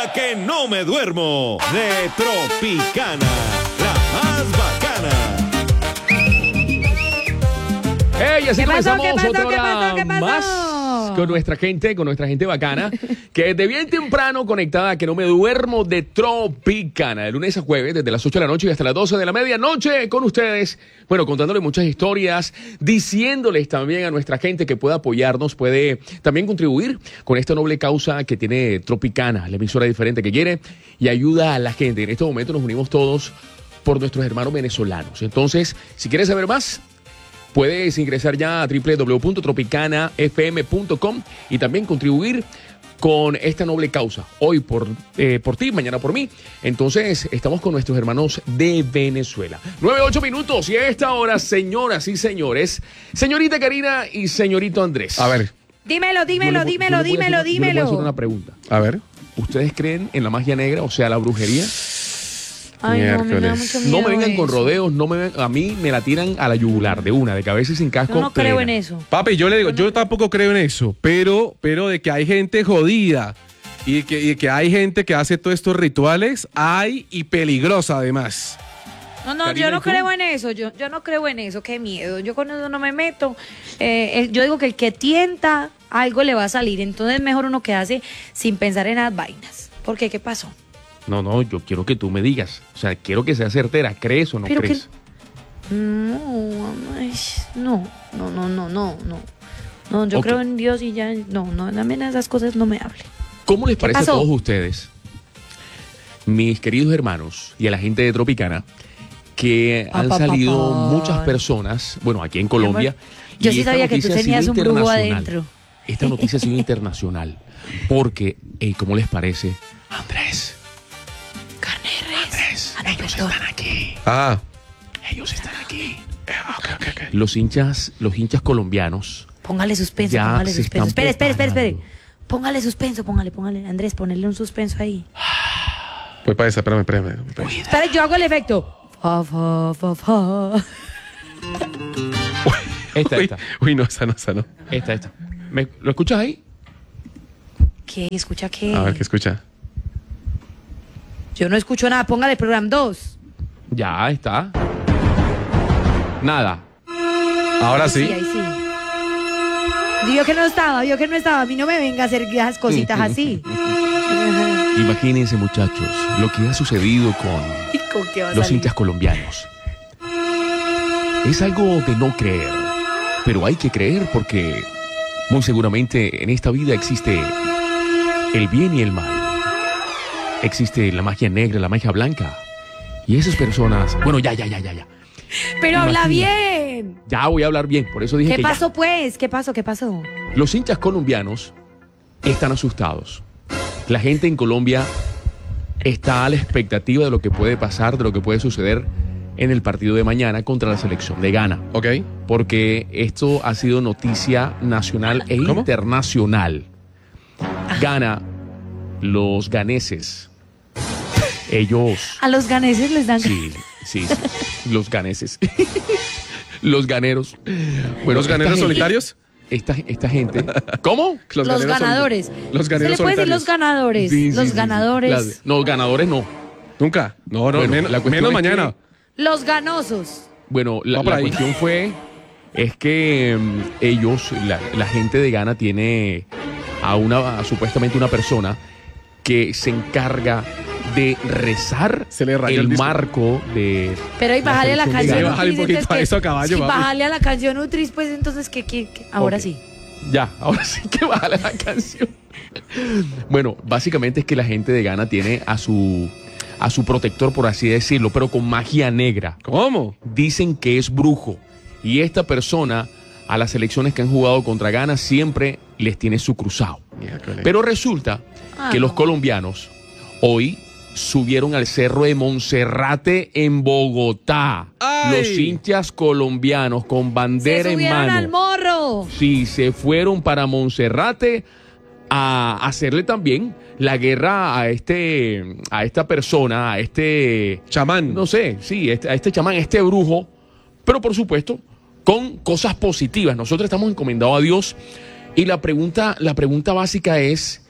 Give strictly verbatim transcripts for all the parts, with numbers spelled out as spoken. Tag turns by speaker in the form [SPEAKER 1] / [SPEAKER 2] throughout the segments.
[SPEAKER 1] hora que no me duermo de Tropicana, la más bacana.
[SPEAKER 2] ¡Ey! Así
[SPEAKER 3] ¿Qué pasó?
[SPEAKER 2] comenzamos
[SPEAKER 3] ¿Qué pasó?
[SPEAKER 2] otra
[SPEAKER 3] ¿Qué
[SPEAKER 2] hora
[SPEAKER 3] pasó? ¿Qué pasó?
[SPEAKER 2] más con nuestra gente, con nuestra gente bacana, que desde bien temprano conectada, que no me duermo de Tropicana, de lunes a jueves, desde las ocho de la noche y hasta las doce de la medianoche, con ustedes, bueno, contándole muchas historias, diciéndoles también a nuestra gente que pueda apoyarnos, puede también contribuir con esta noble causa que tiene Tropicana, la emisora diferente que quiere y ayuda a la gente. En este momento nos unimos todos por nuestros hermanos venezolanos. Entonces, si quieres saber más, puedes ingresar ya a doble u doble u doble u punto tropicana f m punto com y también contribuir con esta noble causa. Hoy por, eh, por ti, mañana por mí. Entonces, estamos con nuestros hermanos de Venezuela. Nueve, ocho minutos y a esta hora, señoras y señores, señorita Karina y señorito Andrés.
[SPEAKER 4] A ver.
[SPEAKER 3] Dímelo, dímelo,
[SPEAKER 2] Yo le-
[SPEAKER 3] dímelo,
[SPEAKER 2] yo le voy a
[SPEAKER 3] dímelo,
[SPEAKER 2] hacer- yo le voy a hacer
[SPEAKER 3] dímelo.
[SPEAKER 2] una pregunta.
[SPEAKER 4] A ver.
[SPEAKER 2] ¿Ustedes creen en la magia negra, o sea, la brujería?
[SPEAKER 3] Ay, no, a mí me da
[SPEAKER 4] Miércoles.
[SPEAKER 3] mucho miedo
[SPEAKER 2] No me vengan con
[SPEAKER 3] eso.
[SPEAKER 2] rodeos, no me ven- a mí me la tiran a la yugular de una, de cabeza y sin casco.
[SPEAKER 3] Yo no creo
[SPEAKER 2] plena.
[SPEAKER 3] en eso.
[SPEAKER 4] Papi, yo le digo, yo tampoco creo en eso, pero, pero de que hay gente jodida y de que, y de que hay gente que hace todos estos rituales, hay y peligrosa además.
[SPEAKER 3] No, no,
[SPEAKER 4] Karina,
[SPEAKER 3] yo no
[SPEAKER 4] ¿y tú?
[SPEAKER 3] creo en eso, yo, yo no creo en eso, qué miedo, yo con eso no me meto. Eh, el- yo digo que el que tienta, algo le va a salir, entonces mejor uno que hace sin pensar en las vainas. ¿Por qué? ¿Qué pasó?
[SPEAKER 2] No, no, yo quiero que tú me digas. O sea, quiero que sea certera. ¿Crees o no
[SPEAKER 3] Pero
[SPEAKER 2] crees?
[SPEAKER 3] No, ay, no, no, no, no, no, no. No, yo
[SPEAKER 2] Ok.
[SPEAKER 3] creo en Dios y ya, no, no, a mí de esas cosas no me hable.
[SPEAKER 2] ¿Cómo les parece a
[SPEAKER 3] pasó?
[SPEAKER 2] todos ustedes, mis queridos hermanos y a la gente de Tropicana, que
[SPEAKER 3] Pa,
[SPEAKER 2] han
[SPEAKER 3] pa, pa,
[SPEAKER 2] salido
[SPEAKER 3] pa.
[SPEAKER 2] muchas personas, bueno, aquí en Colombia?
[SPEAKER 3] Yo
[SPEAKER 2] y
[SPEAKER 3] sí
[SPEAKER 2] esta
[SPEAKER 3] sabía que tú
[SPEAKER 2] noticia ha
[SPEAKER 3] tenías
[SPEAKER 2] sido
[SPEAKER 3] un brujo
[SPEAKER 2] internacional.
[SPEAKER 3] adentro.
[SPEAKER 2] Esta noticia ha sido internacional. Porque, hey, ¿cómo les parece? Andrés,
[SPEAKER 3] Carne de res.
[SPEAKER 2] Andrés,
[SPEAKER 3] Ah, no,
[SPEAKER 2] ellos
[SPEAKER 3] perdón.
[SPEAKER 2] están aquí.
[SPEAKER 4] Ah,
[SPEAKER 2] Ellos están aquí. Los hinchas, los hinchas colombianos.
[SPEAKER 3] Póngale suspenso,
[SPEAKER 2] Ya
[SPEAKER 3] póngale
[SPEAKER 2] se
[SPEAKER 3] suspenso.
[SPEAKER 2] están
[SPEAKER 3] Espere, espere, espere, espere.
[SPEAKER 2] preparando.
[SPEAKER 3] Póngale suspenso, póngale, póngale. Andrés, ponerle un suspenso ahí.
[SPEAKER 4] voy para esa, espérame, espérame. espérame.
[SPEAKER 3] Espere, yo hago el efecto. Fa, fa, fa, fa.
[SPEAKER 2] Esta,
[SPEAKER 4] Uy,
[SPEAKER 2] esta,
[SPEAKER 4] uy, no, esa no, esa no.
[SPEAKER 2] esta, esta. ¿Me- ¿Lo escuchas ahí?
[SPEAKER 3] ¿Qué? ¿Escucha qué?
[SPEAKER 4] A ver, ¿qué escucha?
[SPEAKER 3] Yo no escucho nada. Póngale programa dos.
[SPEAKER 2] Ya está. Nada.
[SPEAKER 4] Ahora
[SPEAKER 3] Ahí
[SPEAKER 4] sí.
[SPEAKER 3] ahí sí. Vio que no estaba, vio que no estaba. A mí no me venga a hacer esas cositas así.
[SPEAKER 2] Imagínense, muchachos, lo que ha sucedido con
[SPEAKER 3] ¿Y con qué va a
[SPEAKER 2] los
[SPEAKER 3] salir?
[SPEAKER 2] hinchas colombianos. Es algo de no creer, pero hay que creer porque muy seguramente en esta vida existe el bien y el mal. Existe la magia negra, la magia blanca. Y esas personas... Bueno, ya, ya, ya, ya, ya.
[SPEAKER 3] Pero habla
[SPEAKER 2] Imagina.
[SPEAKER 3] bien.
[SPEAKER 2] Ya voy a hablar bien, por eso dije
[SPEAKER 3] ¿Qué
[SPEAKER 2] que ya.
[SPEAKER 3] pasó pues? ¿Qué pasó? ¿Qué pasó?
[SPEAKER 2] Los hinchas colombianos están asustados. La gente en Colombia está a la expectativa de lo que puede pasar, de lo que puede suceder en el partido de mañana contra la selección de Ghana.
[SPEAKER 4] Ok.
[SPEAKER 2] Porque esto ha sido noticia nacional e
[SPEAKER 4] ¿Cómo?
[SPEAKER 2] internacional. Ghana, los ganeses, ellos...
[SPEAKER 3] A los ganeses les dan...
[SPEAKER 2] Sí, sí, sí, los ganeses. Los ganeros. Bueno,
[SPEAKER 4] ¿Los
[SPEAKER 2] esta
[SPEAKER 4] ganeros
[SPEAKER 2] gente-
[SPEAKER 4] solitarios?
[SPEAKER 2] Esta, esta gente... ¿Cómo?
[SPEAKER 3] Los,
[SPEAKER 4] ganeros
[SPEAKER 3] ganadores.
[SPEAKER 4] solitarios. Los
[SPEAKER 3] Se
[SPEAKER 4] ganeros
[SPEAKER 3] le puede decir los
[SPEAKER 4] solitarios.
[SPEAKER 3] ganadores.
[SPEAKER 2] Sí, sí,
[SPEAKER 3] los
[SPEAKER 2] sí, sí.
[SPEAKER 3] ganadores.
[SPEAKER 2] Las- no, ganadores no.
[SPEAKER 4] Nunca. No, no,
[SPEAKER 2] Bueno,
[SPEAKER 4] menos,
[SPEAKER 2] la cuestión
[SPEAKER 4] menos
[SPEAKER 2] es
[SPEAKER 4] mañana.
[SPEAKER 3] Los ganosos.
[SPEAKER 2] Bueno, la,
[SPEAKER 4] Va por
[SPEAKER 2] la
[SPEAKER 4] ahí.
[SPEAKER 2] cuestión fue, es que mm, ellos, la, la gente de Ghana tiene a una, a supuestamente una persona que se encarga de rezar
[SPEAKER 4] Se le rayó
[SPEAKER 2] el,
[SPEAKER 4] el disco.
[SPEAKER 2] marco de...
[SPEAKER 3] Pero y bajarle a la
[SPEAKER 2] selección de
[SPEAKER 3] canción
[SPEAKER 2] Ghana.
[SPEAKER 4] Bájale un
[SPEAKER 3] Utris,
[SPEAKER 4] poquito
[SPEAKER 3] entonces,
[SPEAKER 4] a
[SPEAKER 3] ¿qué?
[SPEAKER 4] eso a caballo,
[SPEAKER 3] Sí,
[SPEAKER 4] papi.
[SPEAKER 3] bajarle a la canción Utris, pues entonces, ¿qué? qué, qué? Ahora
[SPEAKER 2] Ok.
[SPEAKER 3] sí.
[SPEAKER 2] Ya, ahora sí que baja la canción. Bueno, básicamente es que la gente de Ghana tiene a su, a su protector, por así decirlo, pero con magia negra.
[SPEAKER 4] ¿Cómo?
[SPEAKER 2] Dicen que es brujo. Y esta persona, a las selecciones que han jugado contra Ghana, siempre les tiene su cruzado.
[SPEAKER 4] Miércoles.
[SPEAKER 2] Pero resulta
[SPEAKER 3] Ah,
[SPEAKER 2] que los
[SPEAKER 3] no.
[SPEAKER 2] colombianos hoy subieron al cerro de Monserrate en Bogotá.
[SPEAKER 4] ¡Ay!
[SPEAKER 2] Los hinchas colombianos con bandera
[SPEAKER 3] Se
[SPEAKER 2] en
[SPEAKER 3] subieron
[SPEAKER 2] mano.
[SPEAKER 3] al morro.
[SPEAKER 2] Sí, se fueron para Monserrate a hacerle también la guerra a este, a esta persona, a este,
[SPEAKER 4] Chamán.
[SPEAKER 2] no sé, sí, este- a este chamán, a este brujo, pero por supuesto con cosas positivas. Nosotros estamos encomendados a Dios y la pregunta, la pregunta básica es,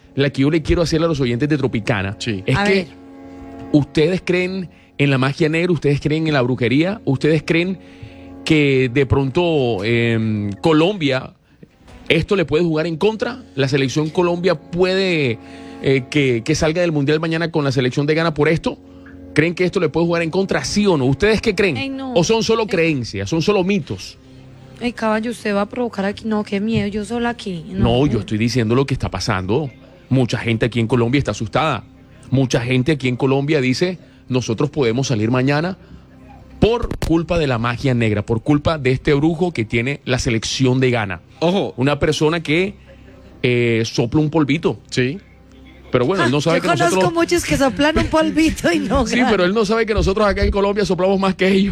[SPEAKER 2] la que yo le quiero hacer a los oyentes de Tropicana,
[SPEAKER 4] Sí.
[SPEAKER 2] es
[SPEAKER 3] A
[SPEAKER 2] que
[SPEAKER 3] ver.
[SPEAKER 2] ustedes creen en la magia negra, ustedes creen en la brujería, ustedes creen que de pronto eh, Colombia, esto le puede jugar en contra, la selección Colombia puede eh, que, que salga del Mundial mañana con la selección de Ghana por esto. ¿Creen que esto le puede jugar en contra, sí o no? ¿Ustedes qué creen?
[SPEAKER 3] Ay, no.
[SPEAKER 2] ¿O son solo creencias, son solo mitos?
[SPEAKER 3] Ay, caballo, usted va a provocar aquí. No, qué miedo, yo sola aquí.
[SPEAKER 2] No, yo estoy diciendo lo que está pasando. Mucha gente aquí en Colombia está asustada. Mucha gente aquí en Colombia dice, nosotros podemos salir mañana por culpa de la magia negra, por culpa de este brujo que tiene la selección de Ghana.
[SPEAKER 4] Ojo.
[SPEAKER 2] Una persona que eh, sopla un polvito.
[SPEAKER 4] Sí.
[SPEAKER 2] Pero bueno, él no sabe
[SPEAKER 3] yo
[SPEAKER 2] que
[SPEAKER 3] conozco
[SPEAKER 2] nosotros...
[SPEAKER 3] muchos que soplan un polvito y no.
[SPEAKER 2] Sí,
[SPEAKER 3] ganan.
[SPEAKER 2] pero él no sabe que nosotros acá en Colombia soplamos más que ellos.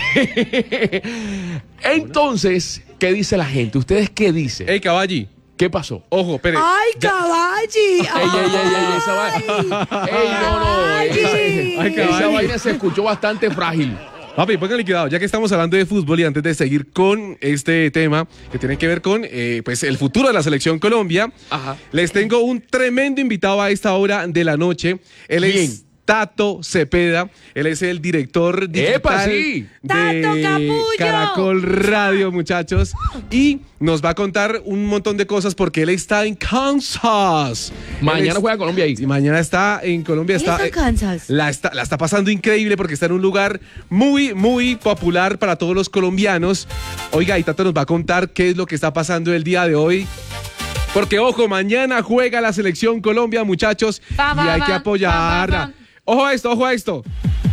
[SPEAKER 2] Entonces, ¿qué dice la gente? ¿Ustedes qué dicen?
[SPEAKER 4] Ey, caballi.
[SPEAKER 2] ¿Qué pasó?
[SPEAKER 4] Ojo, espere.
[SPEAKER 3] ¡Ay, caballi!
[SPEAKER 2] Ey, ey, ey, ey, esa vaina. Ey, no, no.
[SPEAKER 3] Ay.
[SPEAKER 2] Esa,
[SPEAKER 4] Ay,
[SPEAKER 2] esa
[SPEAKER 4] caballo.
[SPEAKER 2] vaina se escuchó bastante frágil.
[SPEAKER 4] Papi, pónganle cuidado, ya que estamos hablando de fútbol y antes de seguir con este tema que tiene que ver con eh, pues el futuro de la selección Colombia,
[SPEAKER 2] Ajá.
[SPEAKER 4] les tengo un tremendo invitado a esta hora de la noche. Él
[SPEAKER 2] ¿Quién?
[SPEAKER 4] es Tato Cepeda, él es el director digital
[SPEAKER 2] ¡Epa, sí!
[SPEAKER 4] de
[SPEAKER 3] ¡Tato Capullo!
[SPEAKER 4] Caracol Radio, muchachos, y nos va a contar un montón de cosas porque él está en Kansas.
[SPEAKER 2] Mañana
[SPEAKER 4] Él es-
[SPEAKER 2] juega Colombia ahí.
[SPEAKER 4] y mañana está en Colombia.
[SPEAKER 3] ¿Él
[SPEAKER 4] Está,
[SPEAKER 3] está en
[SPEAKER 4] eh,
[SPEAKER 3] Kansas?
[SPEAKER 4] La está, la está pasando increíble porque está en un lugar muy, muy popular para todos los colombianos. Oiga, y Tato nos va a contar qué es lo que está pasando el día de hoy. Porque, ojo, mañana juega la selección Colombia, muchachos,
[SPEAKER 3] Pa, pa,
[SPEAKER 4] y hay
[SPEAKER 3] pa,
[SPEAKER 4] que apoyarla.
[SPEAKER 3] pa, pa, pa.
[SPEAKER 4] Ojo a esto, ojo a esto.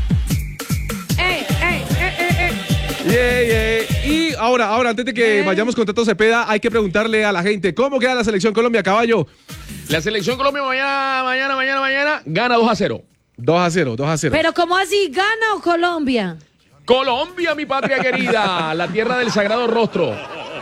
[SPEAKER 3] ¡Ey, ey, ey, ey, ey!
[SPEAKER 4] Yeah, yeah. Y ahora, ahora, antes de que
[SPEAKER 3] Eh.
[SPEAKER 4] vayamos con Tato Cepeda, hay que preguntarle a la gente, ¿cómo queda la selección Colombia, caballo?
[SPEAKER 2] La selección Colombia mañana, mañana, mañana, mañana gana dos a cero.
[SPEAKER 4] dos a cero, dos a cero.
[SPEAKER 3] Pero ¿cómo así? ¿Gana o Colombia?
[SPEAKER 2] Colombia, mi patria querida, la tierra del sagrado rostro.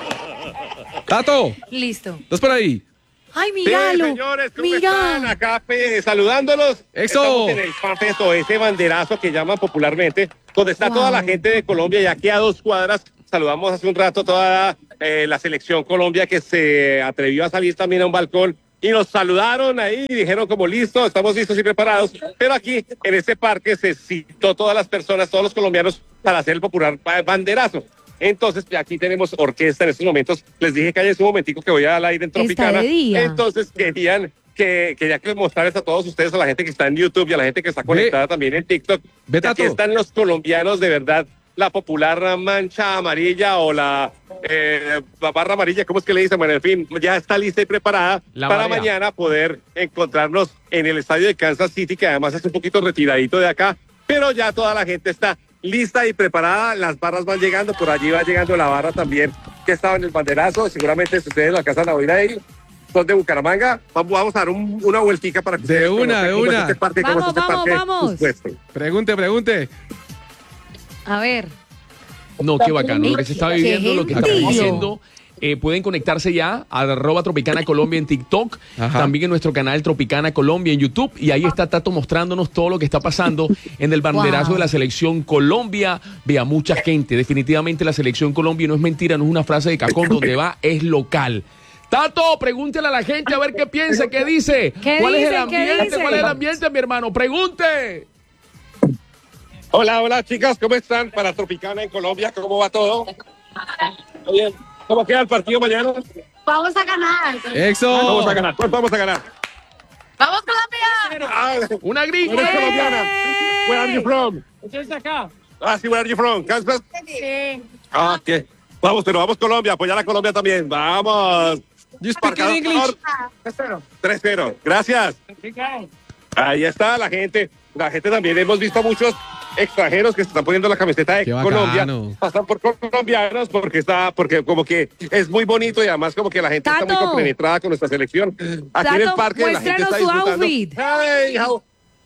[SPEAKER 4] Tato,
[SPEAKER 3] Listo.
[SPEAKER 4] ¿estás por ahí?
[SPEAKER 3] Ay,
[SPEAKER 5] Sí,
[SPEAKER 3] míralo.
[SPEAKER 5] señores, ¿cómo
[SPEAKER 3] Mira.
[SPEAKER 5] están? Acá pues, saludándolos.
[SPEAKER 4] Eso.
[SPEAKER 5] Estamos en el FanFest, o ese banderazo que llaman popularmente, donde está
[SPEAKER 3] Wow.
[SPEAKER 5] toda la gente de Colombia, y aquí a dos cuadras saludamos hace un rato toda eh, la selección Colombia que se atrevió a salir también a un balcón y nos saludaron ahí y dijeron como listo, estamos listos y preparados. Pero aquí en este parque se citó todas las personas, todos los colombianos para hacer el popular ba- banderazo. Entonces, aquí tenemos orquesta en estos momentos. Les dije que hay un momentico que voy al aire en
[SPEAKER 3] Está
[SPEAKER 5] Tropicana.
[SPEAKER 3] de día.
[SPEAKER 5] Entonces, querían que quería que mostrarles a todos ustedes, a la gente que está en YouTube y a la gente que está conectada también en TikTok.
[SPEAKER 4] Ve,
[SPEAKER 5] que aquí
[SPEAKER 4] Tato.
[SPEAKER 5] están los colombianos de verdad, la popular mancha amarilla o la, eh, la barra amarilla, ¿cómo es que le dicen? Bueno, en fin, ya está lista y preparada
[SPEAKER 2] La
[SPEAKER 5] para
[SPEAKER 2] marea.
[SPEAKER 5] mañana poder encontrarnos en el estadio de Kansas City, que además es un poquito retiradito de acá, pero ya toda la gente está lista y preparada, las barras van llegando, por allí va llegando la barra también, que estaba en el banderazo, seguramente si ustedes lo alcanzan a oír ahí, son de Bucaramanga, vamos, vamos a dar un- una vueltica para que
[SPEAKER 4] De
[SPEAKER 5] ustedes
[SPEAKER 4] una,
[SPEAKER 5] conozcan
[SPEAKER 4] de
[SPEAKER 5] cómo es
[SPEAKER 4] una.
[SPEAKER 5] este parque, cómo es
[SPEAKER 3] Vamos,
[SPEAKER 5] este
[SPEAKER 3] vamos,
[SPEAKER 5] parque
[SPEAKER 3] vamos.
[SPEAKER 5] dispuesto.
[SPEAKER 4] Pregunte, pregunte.
[SPEAKER 3] A ver.
[SPEAKER 2] No, qué bacano. Lo que se está
[SPEAKER 3] Qué
[SPEAKER 2] viviendo, lo que estamos
[SPEAKER 3] gentío.
[SPEAKER 2] diciendo. Eh, pueden conectarse ya a arroba Tropicana Colombia en TikTok,
[SPEAKER 4] Ajá.
[SPEAKER 2] también en nuestro canal Tropicana Colombia en YouTube, y ahí está Tato mostrándonos todo lo que está pasando en el banderazo
[SPEAKER 3] Wow.
[SPEAKER 2] de la selección Colombia. Vea, mucha gente, definitivamente la selección Colombia no es mentira, no es una frase de cajón, donde va es local. Tato, pregúntele a la gente a ver qué piensa, qué dice.
[SPEAKER 3] ¿Qué
[SPEAKER 2] ¿Cuál es el
[SPEAKER 3] dice? ¿Qué
[SPEAKER 2] ambiente?
[SPEAKER 3] dice?
[SPEAKER 2] ¿Cuál es el ambiente, mi hermano? Pregunte.
[SPEAKER 5] Hola, hola chicas, ¿cómo están? Para Tropicana en Colombia, ¿cómo va todo? Bien. ¿Cómo queda el partido mañana?
[SPEAKER 6] Vamos a ganar.
[SPEAKER 4] Exo.
[SPEAKER 5] Vamos a ganar, pues vamos a ganar.
[SPEAKER 6] Vamos Colombia.
[SPEAKER 5] Ah,
[SPEAKER 2] Una
[SPEAKER 5] ¿tú
[SPEAKER 2] gringa.
[SPEAKER 5] eres colombiana? Where are you from?
[SPEAKER 6] ¿Estás acá?
[SPEAKER 5] Ah, sí, where are you from? Kansas?
[SPEAKER 6] Sí.
[SPEAKER 5] Ah, ¿qué? Vamos, pero vamos Colombia, apoyar a Colombia también. Vamos.
[SPEAKER 4] You speak in
[SPEAKER 5] Marcador
[SPEAKER 4] English?
[SPEAKER 5] tres cero. Gracias. Ahí está la gente. La gente también. Hemos visto muchos extranjeros que se están poniendo la camiseta de
[SPEAKER 4] Qué bacano.
[SPEAKER 5] Colombia. Pasan por colombianos porque está, porque como que es muy bonito y además como que la gente está
[SPEAKER 3] Tato.
[SPEAKER 5] muy compenetrada con nuestra selección. Aquí en el
[SPEAKER 3] Tato,
[SPEAKER 5] parque la gente
[SPEAKER 3] muéstranos
[SPEAKER 5] está
[SPEAKER 3] su
[SPEAKER 5] disfrutando.
[SPEAKER 3] outfit.
[SPEAKER 5] Hey, how,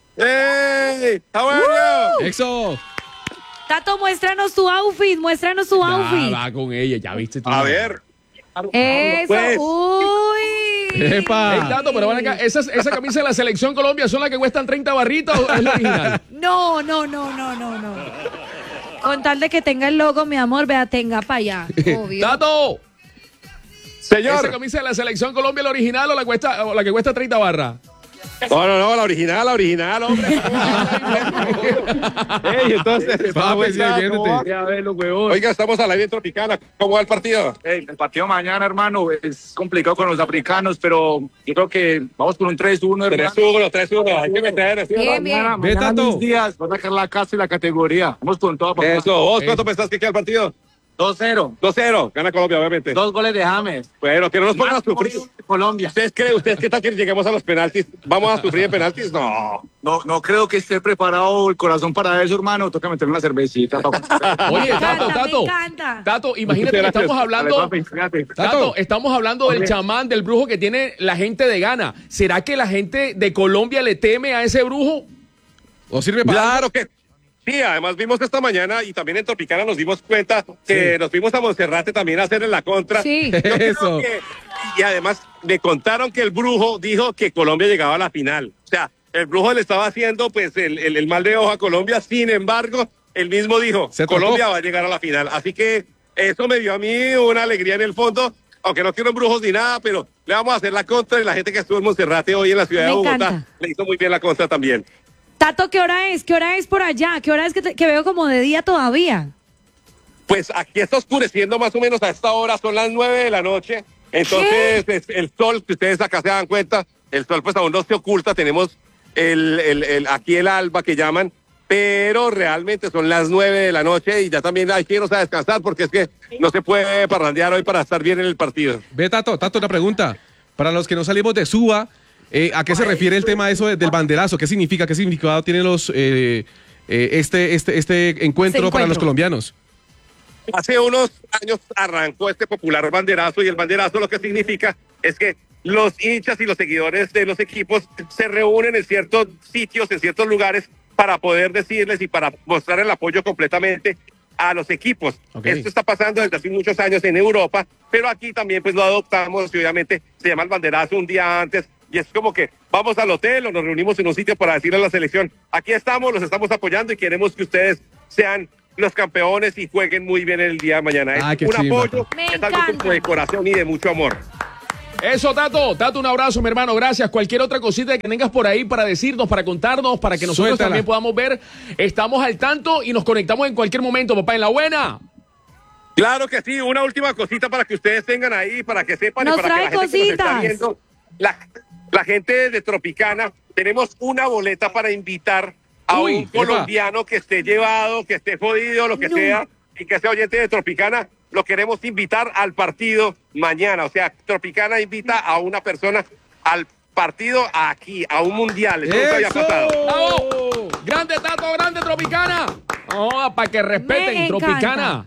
[SPEAKER 5] hey, how are you?
[SPEAKER 4] Exo.
[SPEAKER 3] Tato, muéstranos tu outfit, muéstranos tu
[SPEAKER 2] Ya
[SPEAKER 3] outfit.
[SPEAKER 2] va con ella, ya viste tú.
[SPEAKER 5] A ver.
[SPEAKER 3] Eso,
[SPEAKER 5] Pues.
[SPEAKER 3] uy.
[SPEAKER 4] Epa.
[SPEAKER 2] Ey, Tato, pero ven acá, ¿esas, esa camisa de la selección Colombia son las que cuestan treinta barritas o es la original?
[SPEAKER 3] No, no, no, no, no, no. Con tal de que tenga el logo, mi amor, vea, tenga para allá. Obvio.
[SPEAKER 2] Tato,
[SPEAKER 5] Señor.
[SPEAKER 2] ¿Esa camisa de la Selección Colombia, la original o la, cuesta, o la que cuesta treinta barras?
[SPEAKER 5] No, no, no, la original, la original, hombre. Ey, entonces,
[SPEAKER 4] Papi, sí, defiéndete.
[SPEAKER 5] Oiga, estamos a la vida Tropicana. ¿Cómo va el partido?
[SPEAKER 7] Hey, el partido mañana, hermano, es complicado con los africanos, pero yo creo que vamos por un tres uno, hermano.
[SPEAKER 5] tres uno, tres uno. Hay que meter. ¿sí?
[SPEAKER 3] Bien, bien.
[SPEAKER 7] Mañana,
[SPEAKER 4] Ve,
[SPEAKER 7] mañana
[SPEAKER 4] Tato.
[SPEAKER 7] Luis Díaz va a sacar la casa y la categoría. Vamos con todo, papá.
[SPEAKER 5] Eso. ¿Vos cuánto pensás que queda el partido?
[SPEAKER 7] dos cero.
[SPEAKER 5] dos cero. Gana Colombia, obviamente.
[SPEAKER 7] Dos goles de James.
[SPEAKER 5] Bueno, que no nos pongan a sufrir.
[SPEAKER 7] Colombia.
[SPEAKER 5] ¿Ustedes creen, ustedes qué tal que lleguemos a los penaltis? ¿Vamos a sufrir en penaltis? No.
[SPEAKER 7] No, no creo que esté preparado el corazón para eso, hermano. Toca meter una cervecita. Papá.
[SPEAKER 2] Oye,
[SPEAKER 3] Me
[SPEAKER 2] Tato,
[SPEAKER 3] encanta,
[SPEAKER 2] Tato.
[SPEAKER 3] me encanta.
[SPEAKER 2] Tato, imagínate que
[SPEAKER 5] Gracias.
[SPEAKER 2] estamos hablando...
[SPEAKER 7] Dale, papi, fíjate.
[SPEAKER 2] Tato, estamos hablando del chamán, del brujo que tiene la gente de Ghana. ¿Será que la gente de Colombia le teme a ese brujo?
[SPEAKER 4] ¿O sirve para
[SPEAKER 5] Claro que sí, además vimos esta mañana y también en Tropicana nos dimos cuenta que
[SPEAKER 4] Sí.
[SPEAKER 5] nos fuimos a Monserrate también a hacer en la contra.
[SPEAKER 3] Sí.
[SPEAKER 5] Yo creo
[SPEAKER 4] Eso.
[SPEAKER 5] que- y además me contaron que el brujo dijo que Colombia llegaba a la final. O sea, el brujo le estaba haciendo pues el, el, el mal de ojo a Colombia, sin embargo, él mismo dijo,
[SPEAKER 4] Se tocó.
[SPEAKER 5] Colombia va a llegar a la final. Así que eso me dio a mí una alegría en el fondo, aunque no quiero brujos ni nada, pero le vamos a hacer la contra y la gente que estuvo en Monserrate hoy en la ciudad
[SPEAKER 3] Me
[SPEAKER 5] de Bogotá
[SPEAKER 3] encanta.
[SPEAKER 5] le hizo muy bien la contra también.
[SPEAKER 3] Tato, ¿qué hora es? ¿Qué hora es por allá? ¿Qué hora es que, te- que veo como de día todavía?
[SPEAKER 5] Pues aquí está oscureciendo más o menos a esta hora, son las nueve de la noche. Entonces, es el sol, que ustedes acá se dan cuenta, el sol pues aún no se oculta, tenemos el, el, el, aquí el alba que llaman, pero realmente son las nueve de la noche y ya también hay que irnos a descansar porque es que no se puede parrandear hoy para estar bien en el partido.
[SPEAKER 4] Ve, Tato, Tato, una pregunta. Para los que no salimos de Suba, eh, ¿a qué se refiere el tema de eso de- del banderazo? ¿Qué significa? ¿Qué significado tienen los eh, eh, este, este, este encuentro
[SPEAKER 3] Este
[SPEAKER 4] para los
[SPEAKER 3] encuentro.
[SPEAKER 4] colombianos?
[SPEAKER 5] Hace unos años arrancó este popular banderazo y el banderazo lo que significa es que los hinchas y los seguidores de los equipos se reúnen en ciertos sitios, en ciertos lugares para poder decirles y para mostrar el apoyo completamente a los equipos.
[SPEAKER 4] Ok.
[SPEAKER 5] Esto está pasando desde hace muchos años en Europa, pero aquí también pues lo adoptamos y obviamente se llama el banderazo un día antes y es como que vamos al hotel o nos reunimos en un sitio para decirle a la selección, aquí estamos, los estamos apoyando y queremos que ustedes sean los campeones y jueguen muy bien el día de mañana.
[SPEAKER 4] Ah,
[SPEAKER 5] Es
[SPEAKER 4] qué
[SPEAKER 5] un
[SPEAKER 4] chimba.
[SPEAKER 5] apoyo,
[SPEAKER 3] Me
[SPEAKER 5] es algo
[SPEAKER 3] encanta.
[SPEAKER 5] como de corazón y de mucho amor.
[SPEAKER 2] Eso, Tato. Tato, un abrazo, mi hermano. Gracias. Cualquier otra cosita que tengas por ahí para decirnos, para contarnos, para que nosotros
[SPEAKER 4] Suéltala.
[SPEAKER 2] también podamos ver. Estamos al tanto y nos conectamos en cualquier momento, papá. En la buena.
[SPEAKER 5] Claro que sí, una última cosita para que ustedes tengan ahí, para que sepan
[SPEAKER 3] Nos
[SPEAKER 5] y para
[SPEAKER 3] trae
[SPEAKER 5] que la gente que nos está
[SPEAKER 3] cositas.
[SPEAKER 5] viendo, la, la gente de Tropicana, tenemos una boleta para invitar a
[SPEAKER 4] Uy,
[SPEAKER 5] un
[SPEAKER 4] epa.
[SPEAKER 5] colombiano que esté llevado, que esté jodido, lo que
[SPEAKER 3] No.
[SPEAKER 5] sea, y que sea oyente de Tropicana. Lo queremos invitar al partido mañana. O sea, Tropicana invita a una persona al partido aquí, a un mundial. Eso nunca había
[SPEAKER 4] ¡Eso!
[SPEAKER 5] pasado.
[SPEAKER 2] ¡Bravo! Grande, Tato, grande, Tropicana. Oh, para que respeten,
[SPEAKER 3] Me encanta.
[SPEAKER 2] Tropicana.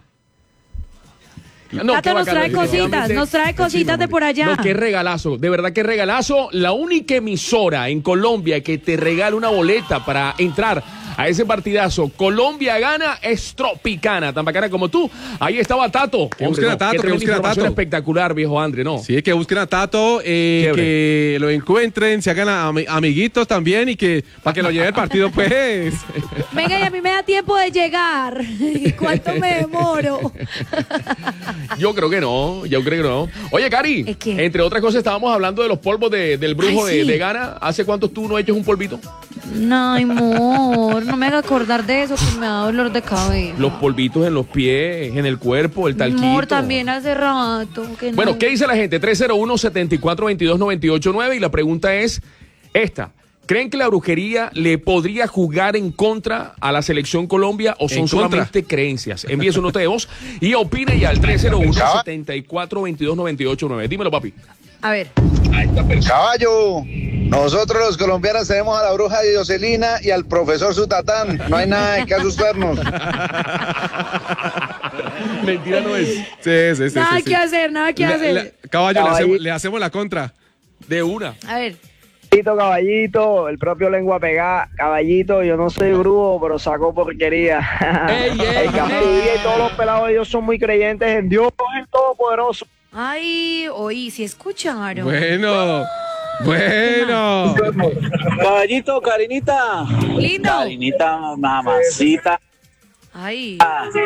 [SPEAKER 2] No,
[SPEAKER 3] Tato
[SPEAKER 2] qué
[SPEAKER 3] nos
[SPEAKER 2] bacano,
[SPEAKER 3] trae cositas,
[SPEAKER 2] definitivamente.
[SPEAKER 3] nos trae cositas de por allá.
[SPEAKER 2] No, qué regalazo, de verdad qué regalazo. La única emisora en Colombia que te regala una boleta para entrar a ese partidazo Colombia gana es Tropicana, tan bacana como tú. Ahí estaba Tato.
[SPEAKER 4] Que busquen a Tato,
[SPEAKER 2] qué
[SPEAKER 4] que
[SPEAKER 2] tremenda
[SPEAKER 4] busquen a
[SPEAKER 2] información
[SPEAKER 4] Tato.
[SPEAKER 2] espectacular, viejo André, ¿no?
[SPEAKER 4] Sí, que busquen a Tato, eh,
[SPEAKER 2] Chévere.
[SPEAKER 4] que lo encuentren, se hagan ami- amiguitos también y que para que lo lleve el partido, pues.
[SPEAKER 3] Venga, y a mí me da tiempo de llegar. ¿Y cuánto me demoro?
[SPEAKER 2] Yo creo que no, yo creo que no. Oye, Cari,
[SPEAKER 3] ¿Es qué?
[SPEAKER 2] entre otras cosas estábamos hablando de los polvos de- del brujo
[SPEAKER 3] Ay,
[SPEAKER 2] de,
[SPEAKER 3] sí.
[SPEAKER 2] de Ghana. ¿Hace cuánto tú no echas un polvito?
[SPEAKER 3] No, amor, no me haga acordar de eso que me da dolor de cabeza.
[SPEAKER 2] Los polvitos en los pies, en el cuerpo, el talquito.
[SPEAKER 3] Amor, también hace rato que no.
[SPEAKER 2] Bueno, ¿qué dice la gente? tres cero uno, siete cuatro, dos dos, nueve ocho nueve y la pregunta es esta. ¿Creen que la brujería le podría jugar en contra a la selección Colombia o son
[SPEAKER 4] En contra.
[SPEAKER 2] solamente creencias? Envíe su nota de voz y opine ya al tres cero uno, siete cuatro, dos dos, nueve ocho nueve. Dímelo, papi.
[SPEAKER 3] A ver.
[SPEAKER 8] Caballo, nosotros los colombianos tenemos a la bruja de Jocelina y al profesor Sutatán. No hay nada de qué asustarnos.
[SPEAKER 2] Mentira no es.
[SPEAKER 4] Sí, sí, sí.
[SPEAKER 3] Nada
[SPEAKER 4] sí, sí.
[SPEAKER 3] que hacer, nada que
[SPEAKER 4] Le-
[SPEAKER 3] hacer.
[SPEAKER 4] le- caballo, le hacemos, le hacemos la contra.
[SPEAKER 2] De una.
[SPEAKER 3] A ver.
[SPEAKER 9] Caballito, caballito, el propio lengua pegada. Caballito, yo no soy brujo, pero saco porquería.
[SPEAKER 2] Ey, ey,
[SPEAKER 9] el Café
[SPEAKER 2] ey.
[SPEAKER 9] y todos los pelados ellos son muy creyentes en Dios, el Todopoderoso.
[SPEAKER 3] Ay, oí, si escucharon.
[SPEAKER 4] Bueno, bueno.
[SPEAKER 10] Caballito, Karinita.
[SPEAKER 3] Lindo.
[SPEAKER 10] Karinita, mamacita.
[SPEAKER 3] Ay.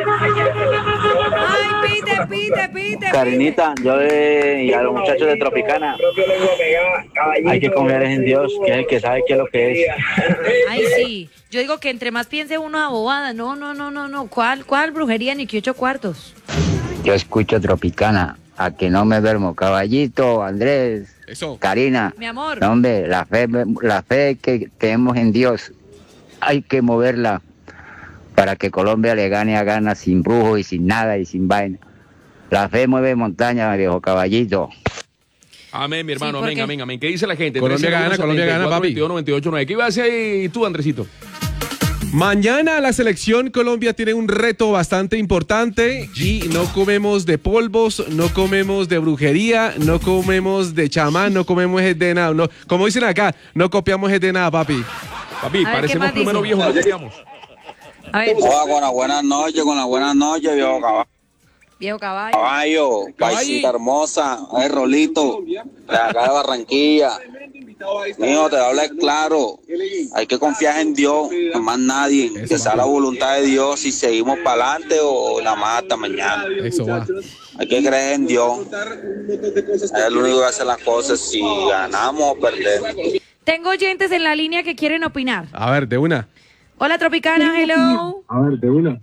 [SPEAKER 3] Ay, pite, pite, pite.
[SPEAKER 10] Karinita, yo de, y a los muchachos de Tropicana, hay que confiar en Dios, que es el que sabe qué es lo que es.
[SPEAKER 3] Ay, sí. Yo digo que entre más piense uno a bobada. No, no, no, no, no. ¿Cuál, cuál brujería ni que ocho cuartos?
[SPEAKER 11] Yo escucho Tropicana, a que no me duermo. Caballito, Andrés,
[SPEAKER 4] Eso.
[SPEAKER 3] Mi
[SPEAKER 11] Karina.
[SPEAKER 3] amor.
[SPEAKER 11] No, hombre, la fe, la fe que tenemos en Dios, hay que moverla para que Colombia le gane a Ghana sin brujos y sin nada y sin vaina. La fe mueve montaña, viejo caballito.
[SPEAKER 2] Amén, mi hermano,
[SPEAKER 3] Sí,
[SPEAKER 2] amén,
[SPEAKER 3] porque-
[SPEAKER 2] amén, amén. ¿Qué dice la gente?
[SPEAKER 4] Colombia gana, Colombia gana, papi.
[SPEAKER 2] veintidós, noventa y ocho, nueve. ¿Qué iba a decir tú, Andresito?
[SPEAKER 4] Mañana la selección Colombia tiene un reto bastante importante y no comemos de polvos, no comemos de brujería, no comemos de chamán, no comemos de nada. No, como dicen acá, no copiamos de nada, papi.
[SPEAKER 2] Papi,
[SPEAKER 3] A ver, ¿qué
[SPEAKER 2] parecemos
[SPEAKER 3] más
[SPEAKER 2] primero
[SPEAKER 3] dice?
[SPEAKER 2] viejos, no copiamos.
[SPEAKER 3] A ver,
[SPEAKER 10] Hola, con las buenas noches, con las buenas noches, viejo caballo.
[SPEAKER 3] viejo caballo.
[SPEAKER 10] Caballo, paisita hermosa, ay, Rolito, de acá de Barranquilla. Mijo, te habla claro, hay que confiar en Dios, no más nadie, que sea la voluntad de Dios si seguimos para adelante o nada más hasta mañana.
[SPEAKER 4] Eso va.
[SPEAKER 10] Hay que creer en Dios, es el único que hace las cosas si ganamos o perdemos.
[SPEAKER 3] Tengo oyentes en la línea que quieren opinar.
[SPEAKER 4] A ver, de una.
[SPEAKER 3] Hola, Tropicana, hello.
[SPEAKER 10] A ver, de una.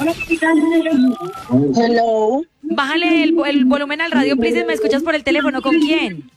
[SPEAKER 6] Hello.
[SPEAKER 3] Bájale el, el volumen al radio, please. ¿Me escuchas por el teléfono? ¿Con quién?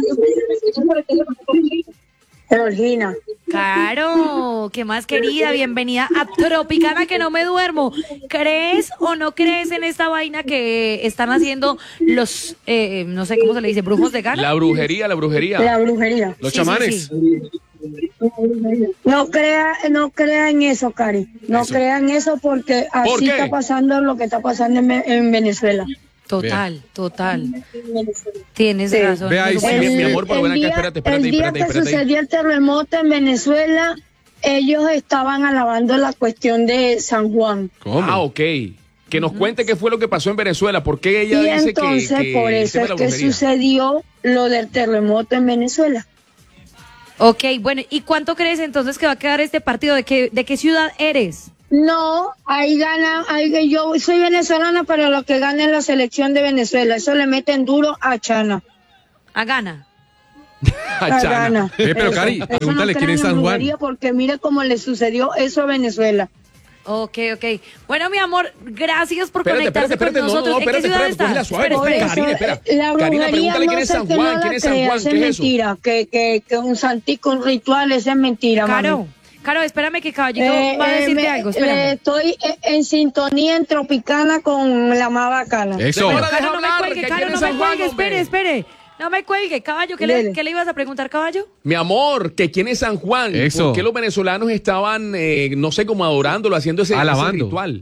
[SPEAKER 6] Georgina.
[SPEAKER 3] Claro, qué más querida, bienvenida a Tropicana que no me duermo. ¿Crees o no crees en esta vaina que están haciendo los, eh, no sé cómo se le dice, brujos de Ghana?
[SPEAKER 2] La brujería, la brujería.
[SPEAKER 6] La brujería.
[SPEAKER 4] Los
[SPEAKER 3] Sí,
[SPEAKER 4] chamanes.
[SPEAKER 3] sí,
[SPEAKER 6] No crea, no crea en eso, Cari. No
[SPEAKER 4] Eso.
[SPEAKER 6] crea en eso porque así
[SPEAKER 2] ¿Por qué?
[SPEAKER 6] está pasando lo que está pasando en, Ve- en Venezuela.
[SPEAKER 3] Total, total. Tienes
[SPEAKER 6] Sí.
[SPEAKER 3] razón.
[SPEAKER 4] Ve ahí,
[SPEAKER 3] Pero
[SPEAKER 4] sí,
[SPEAKER 3] bueno,
[SPEAKER 2] mi- mi
[SPEAKER 6] El-
[SPEAKER 2] amor, pero
[SPEAKER 6] el
[SPEAKER 2] ven acá,
[SPEAKER 6] día-
[SPEAKER 2] espérate, espérate,
[SPEAKER 6] el día
[SPEAKER 2] espérate,
[SPEAKER 6] que
[SPEAKER 2] espérate.
[SPEAKER 6] sucedió el terremoto en Venezuela, ellos estaban alabando la cuestión de San Juan.
[SPEAKER 4] ¿Cómo?
[SPEAKER 2] Ah, ok. Que nos cuente qué fue lo que pasó en Venezuela, porque ella
[SPEAKER 6] Y
[SPEAKER 2] dice que-
[SPEAKER 6] entonces
[SPEAKER 2] que,
[SPEAKER 6] por
[SPEAKER 2] el
[SPEAKER 6] eso
[SPEAKER 2] tema
[SPEAKER 6] es
[SPEAKER 2] de la
[SPEAKER 6] que
[SPEAKER 2] brujería.
[SPEAKER 6] sucedió lo del terremoto en Venezuela.
[SPEAKER 3] Ok, bueno, ¿y cuánto crees entonces que va a quedar este partido? ¿De qué, de qué ciudad eres?
[SPEAKER 6] No, ahí gana, ahí, yo soy venezolana, pero lo que gana es la selección de Venezuela. Eso le meten duro a Chana.
[SPEAKER 3] A Ghana.
[SPEAKER 2] Ah,
[SPEAKER 6] A
[SPEAKER 2] Chana.
[SPEAKER 6] Ghana.
[SPEAKER 4] Eh, pero,
[SPEAKER 6] Eso,
[SPEAKER 4] Cari,
[SPEAKER 6] eso
[SPEAKER 4] pregúntale
[SPEAKER 6] no
[SPEAKER 4] quién es
[SPEAKER 6] crean en
[SPEAKER 4] San Juan.
[SPEAKER 6] brujería porque mire cómo le sucedió eso a Venezuela.
[SPEAKER 3] Ok, ok. Bueno, mi amor, gracias por
[SPEAKER 2] Espérate,
[SPEAKER 3] conectarse
[SPEAKER 2] espérate, espérate,
[SPEAKER 3] con
[SPEAKER 2] no,
[SPEAKER 3] nosotros.
[SPEAKER 2] no,
[SPEAKER 3] ¿En qué
[SPEAKER 2] espérate,
[SPEAKER 3] ciudad
[SPEAKER 2] espérate,
[SPEAKER 3] estás?
[SPEAKER 2] cógela suave,
[SPEAKER 3] Espera, espera.
[SPEAKER 2] Karina, espera.
[SPEAKER 6] La
[SPEAKER 2] Karina,
[SPEAKER 6] brujería
[SPEAKER 2] pregúntale quién
[SPEAKER 6] no
[SPEAKER 2] es
[SPEAKER 6] sé
[SPEAKER 2] San
[SPEAKER 6] que
[SPEAKER 2] Juan,
[SPEAKER 6] no la
[SPEAKER 2] quién es San
[SPEAKER 6] creas,
[SPEAKER 2] Juan,
[SPEAKER 6] es
[SPEAKER 2] ¿qué es eso?
[SPEAKER 6] mentira, que, que, que un santico, un ritual, eso es mentira,
[SPEAKER 3] Caro,
[SPEAKER 6] mami.
[SPEAKER 3] Caro, espérame que Caballito
[SPEAKER 6] Eh,
[SPEAKER 3] va a
[SPEAKER 6] eh,
[SPEAKER 3] decirte
[SPEAKER 6] me-
[SPEAKER 3] algo,
[SPEAKER 6] eh,
[SPEAKER 3] espérame.
[SPEAKER 6] estoy eh, en sintonía en Tropicana con la más bacana.
[SPEAKER 4] Eso.
[SPEAKER 2] Bueno,
[SPEAKER 3] Caro,
[SPEAKER 2] deja
[SPEAKER 3] no me
[SPEAKER 2] hablar,
[SPEAKER 3] cuelgue,
[SPEAKER 2] que
[SPEAKER 3] Caro,
[SPEAKER 2] quién
[SPEAKER 3] no
[SPEAKER 2] es
[SPEAKER 3] me
[SPEAKER 2] San Juan,
[SPEAKER 3] cuelgue,
[SPEAKER 2] hombre.
[SPEAKER 3] espere, espere. No me cuelgue, Caballo, ¿qué le,
[SPEAKER 6] Dele.
[SPEAKER 3] ¿qué le ibas a preguntar, Caballo?
[SPEAKER 2] Mi amor, que quién es San Juan.
[SPEAKER 4] Eso.
[SPEAKER 2] ¿Por qué los venezolanos estaban, eh, no sé, como adorándolo, haciendo ese, ese
[SPEAKER 4] Alabando.
[SPEAKER 2] ritual?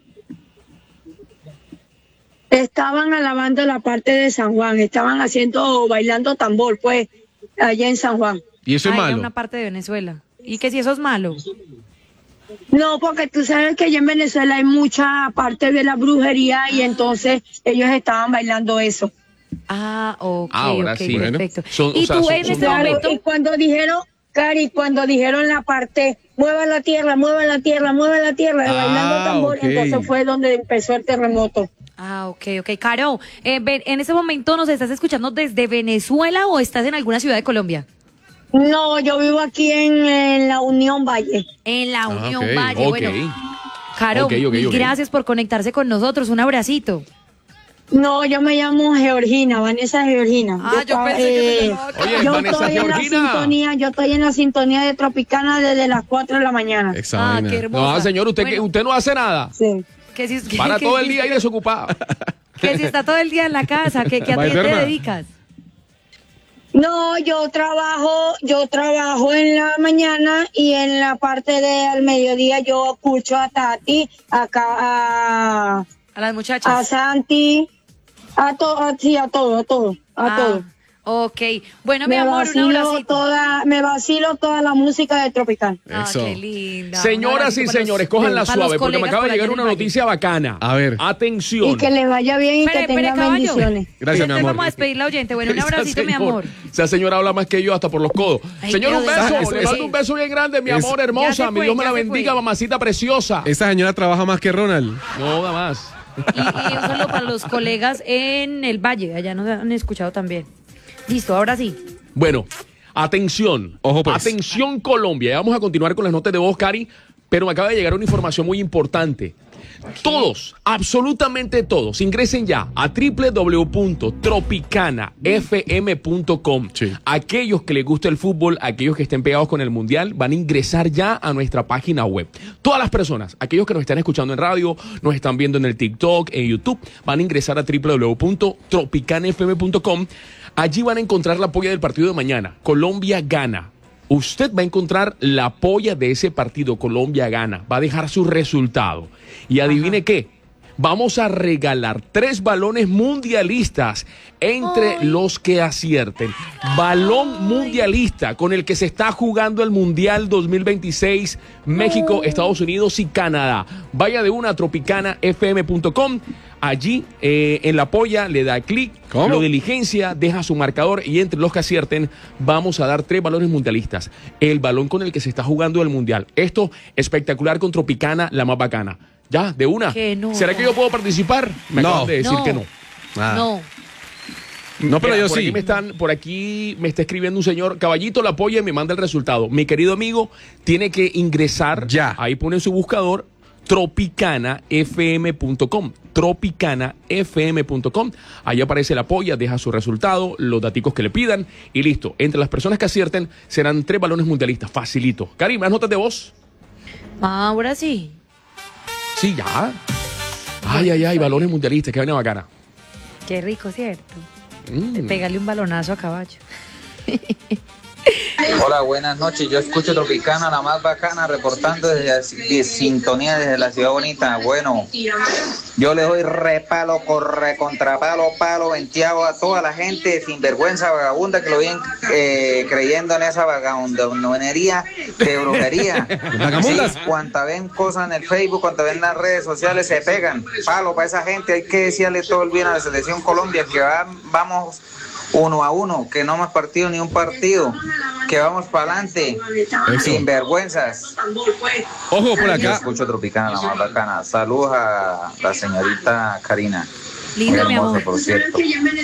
[SPEAKER 6] Estaban alabando la parte de San Juan, estaban haciendo, bailando tambor, pues, allá en San Juan.
[SPEAKER 4] Y eso es
[SPEAKER 3] Ah, era
[SPEAKER 4] malo.
[SPEAKER 3] una parte de Venezuela. ¿Y que si eso es malo?
[SPEAKER 6] No, porque tú sabes que allá en Venezuela hay mucha parte de la brujería y entonces ellos estaban bailando eso.
[SPEAKER 3] Ah, ok,
[SPEAKER 2] Ahora
[SPEAKER 3] ok,
[SPEAKER 2] sí. Bueno.
[SPEAKER 3] perfecto.
[SPEAKER 2] Son-
[SPEAKER 3] ¿Y
[SPEAKER 2] o sea,
[SPEAKER 3] tú
[SPEAKER 2] son-
[SPEAKER 3] en
[SPEAKER 2] son-
[SPEAKER 3] este
[SPEAKER 6] Claro,
[SPEAKER 3] momento?
[SPEAKER 6] y cuando dijeron, Cari, cuando dijeron la parte, mueva la tierra, mueva la tierra, mueva la tierra,
[SPEAKER 4] Ah,
[SPEAKER 6] bailando tambor,
[SPEAKER 4] ok.
[SPEAKER 6] entonces fue donde empezó el terremoto.
[SPEAKER 3] Ah, ok, ok. Caro, eh, ven, ¿en ese momento nos estás escuchando desde Venezuela o estás en alguna ciudad de Colombia?
[SPEAKER 6] No, yo vivo aquí en, en la Unión Valle.
[SPEAKER 3] En la
[SPEAKER 4] Ah,
[SPEAKER 3] Unión
[SPEAKER 4] ok,
[SPEAKER 3] Valle.
[SPEAKER 2] ok.
[SPEAKER 3] Bueno, Caro,
[SPEAKER 2] Ok, ok,
[SPEAKER 3] mil
[SPEAKER 2] ok.
[SPEAKER 3] gracias por conectarse con nosotros. Un abracito.
[SPEAKER 6] No, yo me llamo Georgina, Vanessa Georgina.
[SPEAKER 3] Ah, yo
[SPEAKER 6] estaba-
[SPEAKER 3] pensé que se
[SPEAKER 6] eh,
[SPEAKER 3] llamaba
[SPEAKER 2] Oye,
[SPEAKER 6] yo
[SPEAKER 2] Vanessa
[SPEAKER 6] estoy en la
[SPEAKER 2] Georgina.
[SPEAKER 6] sintonía, yo estoy en la sintonía de Tropicana desde las cuatro de la mañana.
[SPEAKER 4] Esa
[SPEAKER 3] Ah,
[SPEAKER 4] vaina.
[SPEAKER 3] qué hermoso.
[SPEAKER 2] No, señor, usted,
[SPEAKER 3] Bueno.
[SPEAKER 2] que usted no hace nada.
[SPEAKER 6] Sí.
[SPEAKER 3] Que si, que-
[SPEAKER 2] Para
[SPEAKER 3] que
[SPEAKER 2] todo
[SPEAKER 3] si-
[SPEAKER 2] el día ahí desocupado.
[SPEAKER 3] Que si está todo el día en la casa, que, que a
[SPEAKER 4] Va y
[SPEAKER 3] ti te
[SPEAKER 4] duerma.
[SPEAKER 3] dedicas.
[SPEAKER 6] No, yo trabajo, yo trabajo en la mañana y en la parte del mediodía yo escucho a Tati, acá a,
[SPEAKER 3] A las
[SPEAKER 6] a
[SPEAKER 3] muchachas.
[SPEAKER 6] Santi, a todo, sí, a todo, a todo, a
[SPEAKER 3] Ah,
[SPEAKER 6] todo.
[SPEAKER 3] Ok, bueno, mi
[SPEAKER 6] Me
[SPEAKER 3] amor, un
[SPEAKER 6] vacilo
[SPEAKER 3] abracito.
[SPEAKER 6] toda, me vacilo toda la música de Tropical.
[SPEAKER 3] Ah,
[SPEAKER 4] Eso.
[SPEAKER 3] qué linda. Un
[SPEAKER 2] Señoras
[SPEAKER 3] abracito
[SPEAKER 2] y
[SPEAKER 3] para los-
[SPEAKER 2] señores, cójanla
[SPEAKER 3] para los
[SPEAKER 2] suave, porque me
[SPEAKER 3] colegas
[SPEAKER 2] acaba de
[SPEAKER 3] por allá
[SPEAKER 2] llegar
[SPEAKER 3] en
[SPEAKER 2] una
[SPEAKER 3] el valle.
[SPEAKER 2] noticia bacana.
[SPEAKER 4] A ver.
[SPEAKER 2] Atención.
[SPEAKER 6] Y que les vaya bien y
[SPEAKER 3] Espere,
[SPEAKER 6] que
[SPEAKER 3] espere,
[SPEAKER 6] tengan
[SPEAKER 3] caballo.
[SPEAKER 6] bendiciones.
[SPEAKER 4] Gracias, mi
[SPEAKER 3] Entonces
[SPEAKER 4] amor.
[SPEAKER 3] vamos a despedir la oyente. Bueno, un
[SPEAKER 2] Esa
[SPEAKER 3] abracito, mi
[SPEAKER 2] señor-
[SPEAKER 3] amor.
[SPEAKER 2] Esa señora habla más que yo hasta por los codos.
[SPEAKER 3] Ay,
[SPEAKER 2] Señor, un
[SPEAKER 3] Dios,
[SPEAKER 2] beso.
[SPEAKER 3] eso-
[SPEAKER 2] Le
[SPEAKER 3] eso-
[SPEAKER 2] mando un beso bien grande, mi
[SPEAKER 4] es-
[SPEAKER 2] amor
[SPEAKER 3] Ya
[SPEAKER 2] hermosa.
[SPEAKER 3] se
[SPEAKER 2] Mi
[SPEAKER 3] fue,
[SPEAKER 2] Dios me
[SPEAKER 3] ya
[SPEAKER 2] la
[SPEAKER 3] se
[SPEAKER 2] bendiga,
[SPEAKER 3] fue.
[SPEAKER 2] mamacita preciosa.
[SPEAKER 4] Esta señora trabaja más que Ronald.
[SPEAKER 2] No, nada más.
[SPEAKER 3] Y, y un saludo para los colegas en el Valle. Allá nos han escuchado también. Listo, ahora sí.
[SPEAKER 2] Bueno, atención.
[SPEAKER 4] Ojo, pues.
[SPEAKER 2] Atención, Colombia. Ya vamos a continuar con las notas de voz, Cari, pero me acaba de llegar una información muy importante. Todos, absolutamente todos, ingresen ya a doble u doble u doble u punto tropicana f m punto com.
[SPEAKER 4] Sí.
[SPEAKER 2] Aquellos que les gusta el fútbol, aquellos que estén pegados con el mundial, van a ingresar ya a nuestra página web. Todas las personas, aquellos que nos están escuchando en radio, nos están viendo en el TikTok, en YouTube, van a ingresar a doble u doble u doble u punto tropicana f m punto com. Allí van a encontrar la polla del partido de mañana. Colombia gana. Usted va a encontrar la polla de ese partido. Colombia gana. Va a dejar su resultado. Y adivine qué. Vamos a regalar tres balones mundialistas entre
[SPEAKER 3] Ay.
[SPEAKER 2] los que acierten. Balón mundialista con el que se está jugando el Mundial dos mil veintiséis, México, Estados Unidos y Canadá. Vaya de una a tropicana f m punto com. Allí eh, en la polla le da clic,
[SPEAKER 4] ¿Cómo?
[SPEAKER 2] lo diligencia, deja su marcador y entre los que acierten vamos a dar tres balones mundialistas. El balón con el que se está jugando el Mundial. Esto espectacular con Tropicana, la más bacana. Ya, de una.
[SPEAKER 3] Que no.
[SPEAKER 2] ¿Será que yo puedo participar? Me
[SPEAKER 4] No.
[SPEAKER 2] acaban de decir
[SPEAKER 3] No.
[SPEAKER 2] que no.
[SPEAKER 4] Ah.
[SPEAKER 3] No.
[SPEAKER 4] No, pero
[SPEAKER 2] Mira,
[SPEAKER 4] yo
[SPEAKER 2] por
[SPEAKER 4] sí.
[SPEAKER 2] Aquí me están, por aquí me está escribiendo un señor, caballito, la apoya y me manda el resultado. Mi querido amigo tiene que ingresar,
[SPEAKER 4] Ya.
[SPEAKER 2] ahí pone en su buscador, tropicana f m punto com. tropicana f m punto com. Ahí aparece la polla, deja su resultado, los daticos que le pidan y listo. Entre las personas que acierten serán tres balones mundialistas. Facilito. Karim, ¿más notas de voz?
[SPEAKER 3] Ahora sí.
[SPEAKER 2] Sí, ya. Ay, ay, ay, balones mundialistas, que vaina bacana.
[SPEAKER 3] Qué rico, ¿cierto?
[SPEAKER 2] Mm.
[SPEAKER 3] Pegarle un balonazo a caballo.
[SPEAKER 10] Hola, buenas noches. Yo escucho Tropicana, la más bacana, reportando desde de sintonía desde la ciudad bonita. Bueno, yo le doy repalo, corre, contrapalo, palo, venteado a toda la gente sinvergüenza, vagabunda, que lo vienen eh, creyendo en esa vagabundonería de brujería.
[SPEAKER 4] Vagabundas.
[SPEAKER 10] Sí, cuanta ven cosas en el Facebook, cuanta ven las redes sociales, se pegan. Palo para esa gente. Hay que decirle todo el bien a la selección Colombia, que va, vamos uno a uno, que no más partido ni un partido, que vamos para adelante, sin vergüenzas.
[SPEAKER 4] Ojo por
[SPEAKER 10] Yo
[SPEAKER 4] acá.
[SPEAKER 10] escucho Tropicana, la más bacana. Saludos a la señorita Karina.
[SPEAKER 3] Lindo,
[SPEAKER 10] Muy
[SPEAKER 3] mi
[SPEAKER 10] hermosa,
[SPEAKER 3] amor.
[SPEAKER 10] por cierto.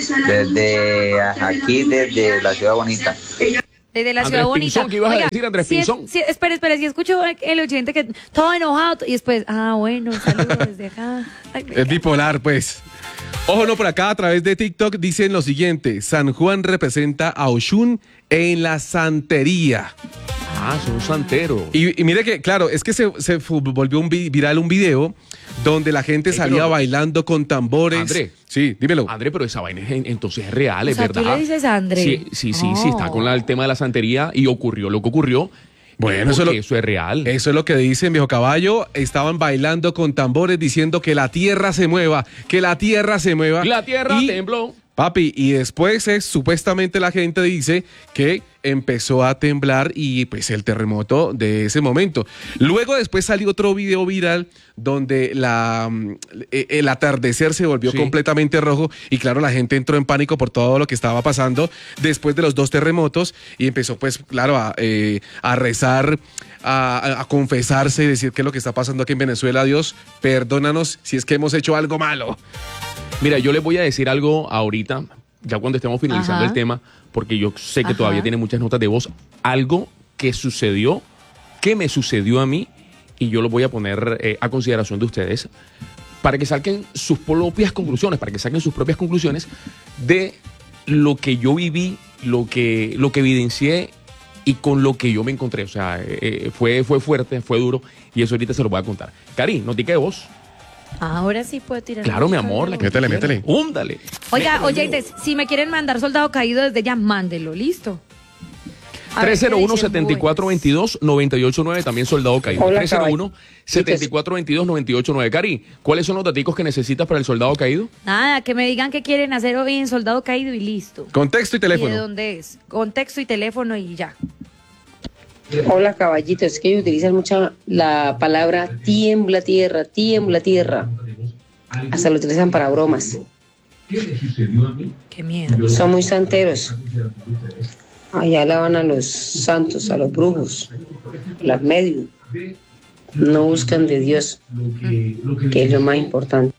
[SPEAKER 10] Desde aquí, desde la ciudad bonita.
[SPEAKER 3] Desde la
[SPEAKER 2] Andrés
[SPEAKER 3] ciudad bonita.
[SPEAKER 2] Pinzón, ¿qué ibas a decir, Andrés
[SPEAKER 3] si es-
[SPEAKER 2] Pinzón?
[SPEAKER 3] si- espera, espera, si escucho el oyente que todo enojado y después, ah, bueno, saludos desde acá. Ay, me
[SPEAKER 4] Es bipolar, pues. Ojo, no, por acá a través de TikTok dicen lo siguiente. San Juan representa a Oshun en la santería.
[SPEAKER 2] Ah, son santeros.
[SPEAKER 4] Y, y mire que, claro, es que se, se fu- volvió un vi- viral un video donde la gente
[SPEAKER 2] Ey,
[SPEAKER 4] salía
[SPEAKER 2] pero-
[SPEAKER 4] bailando con tambores.
[SPEAKER 2] André.
[SPEAKER 4] Sí, dímelo.
[SPEAKER 2] André, pero esa vaina es, en- entonces es real,
[SPEAKER 3] O
[SPEAKER 2] es
[SPEAKER 3] sea,
[SPEAKER 2] verdad.
[SPEAKER 3] tú le dices a André.
[SPEAKER 2] Sí, sí, sí, sí, está
[SPEAKER 3] Oh.
[SPEAKER 2] con la- el tema de la santería y ocurrió lo que ocurrió.
[SPEAKER 4] Bueno,
[SPEAKER 2] Eh,
[SPEAKER 4] eso,
[SPEAKER 2] porque
[SPEAKER 4] es
[SPEAKER 2] eso es real.
[SPEAKER 4] lo, eso es lo que dicen, viejo caballo. Estaban bailando con tambores diciendo que la tierra se mueva, que la tierra se mueva.
[SPEAKER 2] La tierra
[SPEAKER 4] Y-
[SPEAKER 2] tembló.
[SPEAKER 4] Papi, y después es, supuestamente la gente dice que empezó a temblar y pues el terremoto de ese momento. Luego después salió otro video viral donde la, mm, eh, el atardecer se volvió
[SPEAKER 2] Sí.
[SPEAKER 4] completamente rojo y claro, la gente entró en pánico por todo lo que estaba pasando después de los dos terremotos y empezó pues claro a, eh, a rezar, a, a- a confesarse y decir qué es lo que está pasando aquí en Venezuela. Dios, perdónanos si es que hemos hecho algo malo.
[SPEAKER 2] Mira, yo les voy a decir algo ahorita, ya cuando estemos finalizando
[SPEAKER 3] Ajá.
[SPEAKER 2] el tema, porque yo sé que
[SPEAKER 3] Ajá.
[SPEAKER 2] todavía tiene muchas notas de voz. Algo que sucedió, que me sucedió a mí, y yo lo voy a poner eh, a consideración de ustedes, para que saquen sus propias conclusiones, para que saquen sus propias conclusiones de lo que yo viví, lo que, lo que evidencié y con lo que yo me encontré. O sea, eh, eh, fue, fue fuerte, fue duro, y eso ahorita se lo voy a contar. Cari, notica de voz.
[SPEAKER 3] Ahora sí puedo tirar.
[SPEAKER 2] Claro, mi
[SPEAKER 3] música de
[SPEAKER 2] amor, la
[SPEAKER 3] voz.
[SPEAKER 2] que
[SPEAKER 4] Métele,
[SPEAKER 2] tú quieras.
[SPEAKER 4] métele.
[SPEAKER 2] Húndale.
[SPEAKER 3] Oiga,
[SPEAKER 2] Métele,
[SPEAKER 3] oyentes, si me quieren mandar soldado caído desde ya, mándelo, listo. A ver,
[SPEAKER 2] tres cero uno,
[SPEAKER 3] ¿qué dicen,
[SPEAKER 2] siete cuatro dos dos, nueve ocho nueve, también soldado caído.
[SPEAKER 12] Hola,
[SPEAKER 2] tres cero uno, siete cuatro dos dos, nueve ocho nueve. Cari, ¿cuáles son los daticos que necesitas para el soldado caído?
[SPEAKER 3] Nada, que me digan qué quieren hacer hoy en Soldado Caído y listo.
[SPEAKER 4] Contexto y
[SPEAKER 3] ¿Y de
[SPEAKER 4] teléfono.
[SPEAKER 3] dónde es? Contexto y teléfono y ya.
[SPEAKER 12] Hola, caballito. Es que ellos utilizan mucho la palabra tiembla tierra, tiembla tierra. Hasta lo utilizan para bromas.
[SPEAKER 3] Qué miedo.
[SPEAKER 12] Son muy santeros. Allá alaban a los santos, a los brujos, a las medios. No buscan de Dios, que es lo más importante.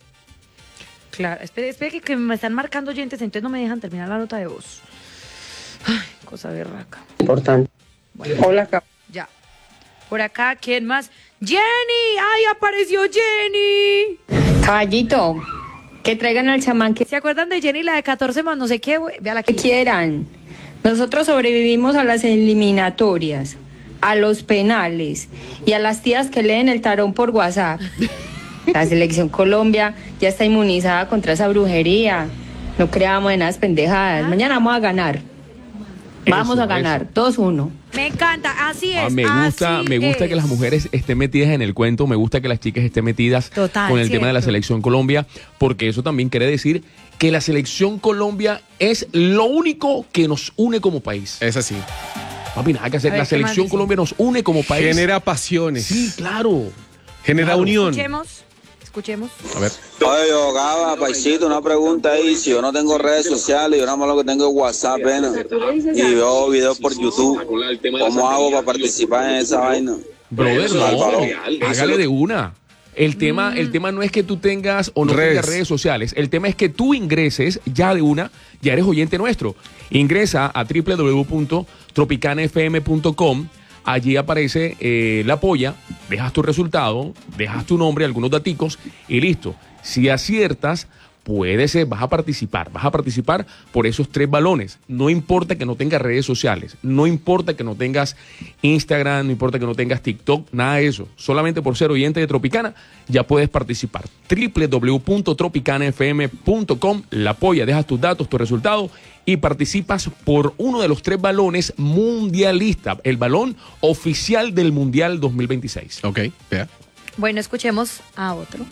[SPEAKER 3] Claro, espere, espere que, que me están marcando oyentes, entonces no me dejan terminar la nota de voz. Ay, cosa berraca.
[SPEAKER 12] Importante.
[SPEAKER 3] Bueno,
[SPEAKER 12] Hola, caballito.
[SPEAKER 3] ya. Por acá, ¿quién más? ¡Jenny! ¡Ay, apareció Jenny!
[SPEAKER 13] Caballito, que traigan al chamán que
[SPEAKER 3] ¿Se acuerdan de Jenny, la de catorce más no sé qué? Véala aquí.
[SPEAKER 13] quieran. Nosotros sobrevivimos a las eliminatorias, a los penales y a las tías que leen el tarón por WhatsApp. La selección Colombia ya está inmunizada contra esa brujería. No creamos en esas pendejadas. Mañana vamos a ganar. Vamos
[SPEAKER 2] Eso,
[SPEAKER 13] a ganar.
[SPEAKER 2] eso.
[SPEAKER 13] dos uno.
[SPEAKER 3] Me encanta, así es.
[SPEAKER 2] Ah, me gusta,
[SPEAKER 3] así
[SPEAKER 2] me gusta
[SPEAKER 3] es.
[SPEAKER 2] que las mujeres estén metidas en el cuento, me gusta que las chicas estén metidas
[SPEAKER 3] Total,
[SPEAKER 2] con el tema de la
[SPEAKER 3] cierto.
[SPEAKER 2] selección Colombia, porque eso también quiere decir que la selección Colombia es lo único que nos une como país.
[SPEAKER 4] Es así.
[SPEAKER 2] Papi, nada que hacer.
[SPEAKER 3] A ver,
[SPEAKER 2] La
[SPEAKER 3] ¿qué más
[SPEAKER 2] selección
[SPEAKER 3] dice?
[SPEAKER 2] Colombia nos une como país.
[SPEAKER 4] Genera pasiones.
[SPEAKER 2] Sí, claro.
[SPEAKER 4] Genera
[SPEAKER 2] Claro.
[SPEAKER 4] unión.
[SPEAKER 3] Escuchemos, escuchemos.
[SPEAKER 2] A ver.
[SPEAKER 10] Oye, yo, Gaba, paisito, una pregunta ahí. Si yo no tengo redes sociales, yo nada más lo que tengo es WhatsApp, ¿ven? Y veo videos por YouTube. ¿Cómo hago para participar en esa vaina?
[SPEAKER 2] Brother, no,
[SPEAKER 10] Álvaro.
[SPEAKER 2] hágale de una. El tema, el tema no es que tú tengas o no
[SPEAKER 4] Redes.
[SPEAKER 2] tengas redes sociales. El tema es que tú ingreses ya de una, ya eres oyente nuestro. Ingresa a w w w punto tropicana f m punto com. Allí aparece eh, la polla, dejas tu resultado, dejas tu nombre, algunos daticos y listo. Si aciertas, puedes, ser, vas a participar, vas a participar por esos tres balones. No importa que no tengas redes sociales, no importa que no tengas Instagram, no importa que no tengas TikTok, nada de eso. Solamente por ser oyente de Tropicana ya puedes participar. w w w punto tropicana f m punto com, la polla, dejas tus datos, tu resultado y participas por uno de los tres balones mundialistas, el balón oficial del Mundial dos mil veintiséis.
[SPEAKER 4] Ok, vea.
[SPEAKER 3] Bueno, escuchemos a otro.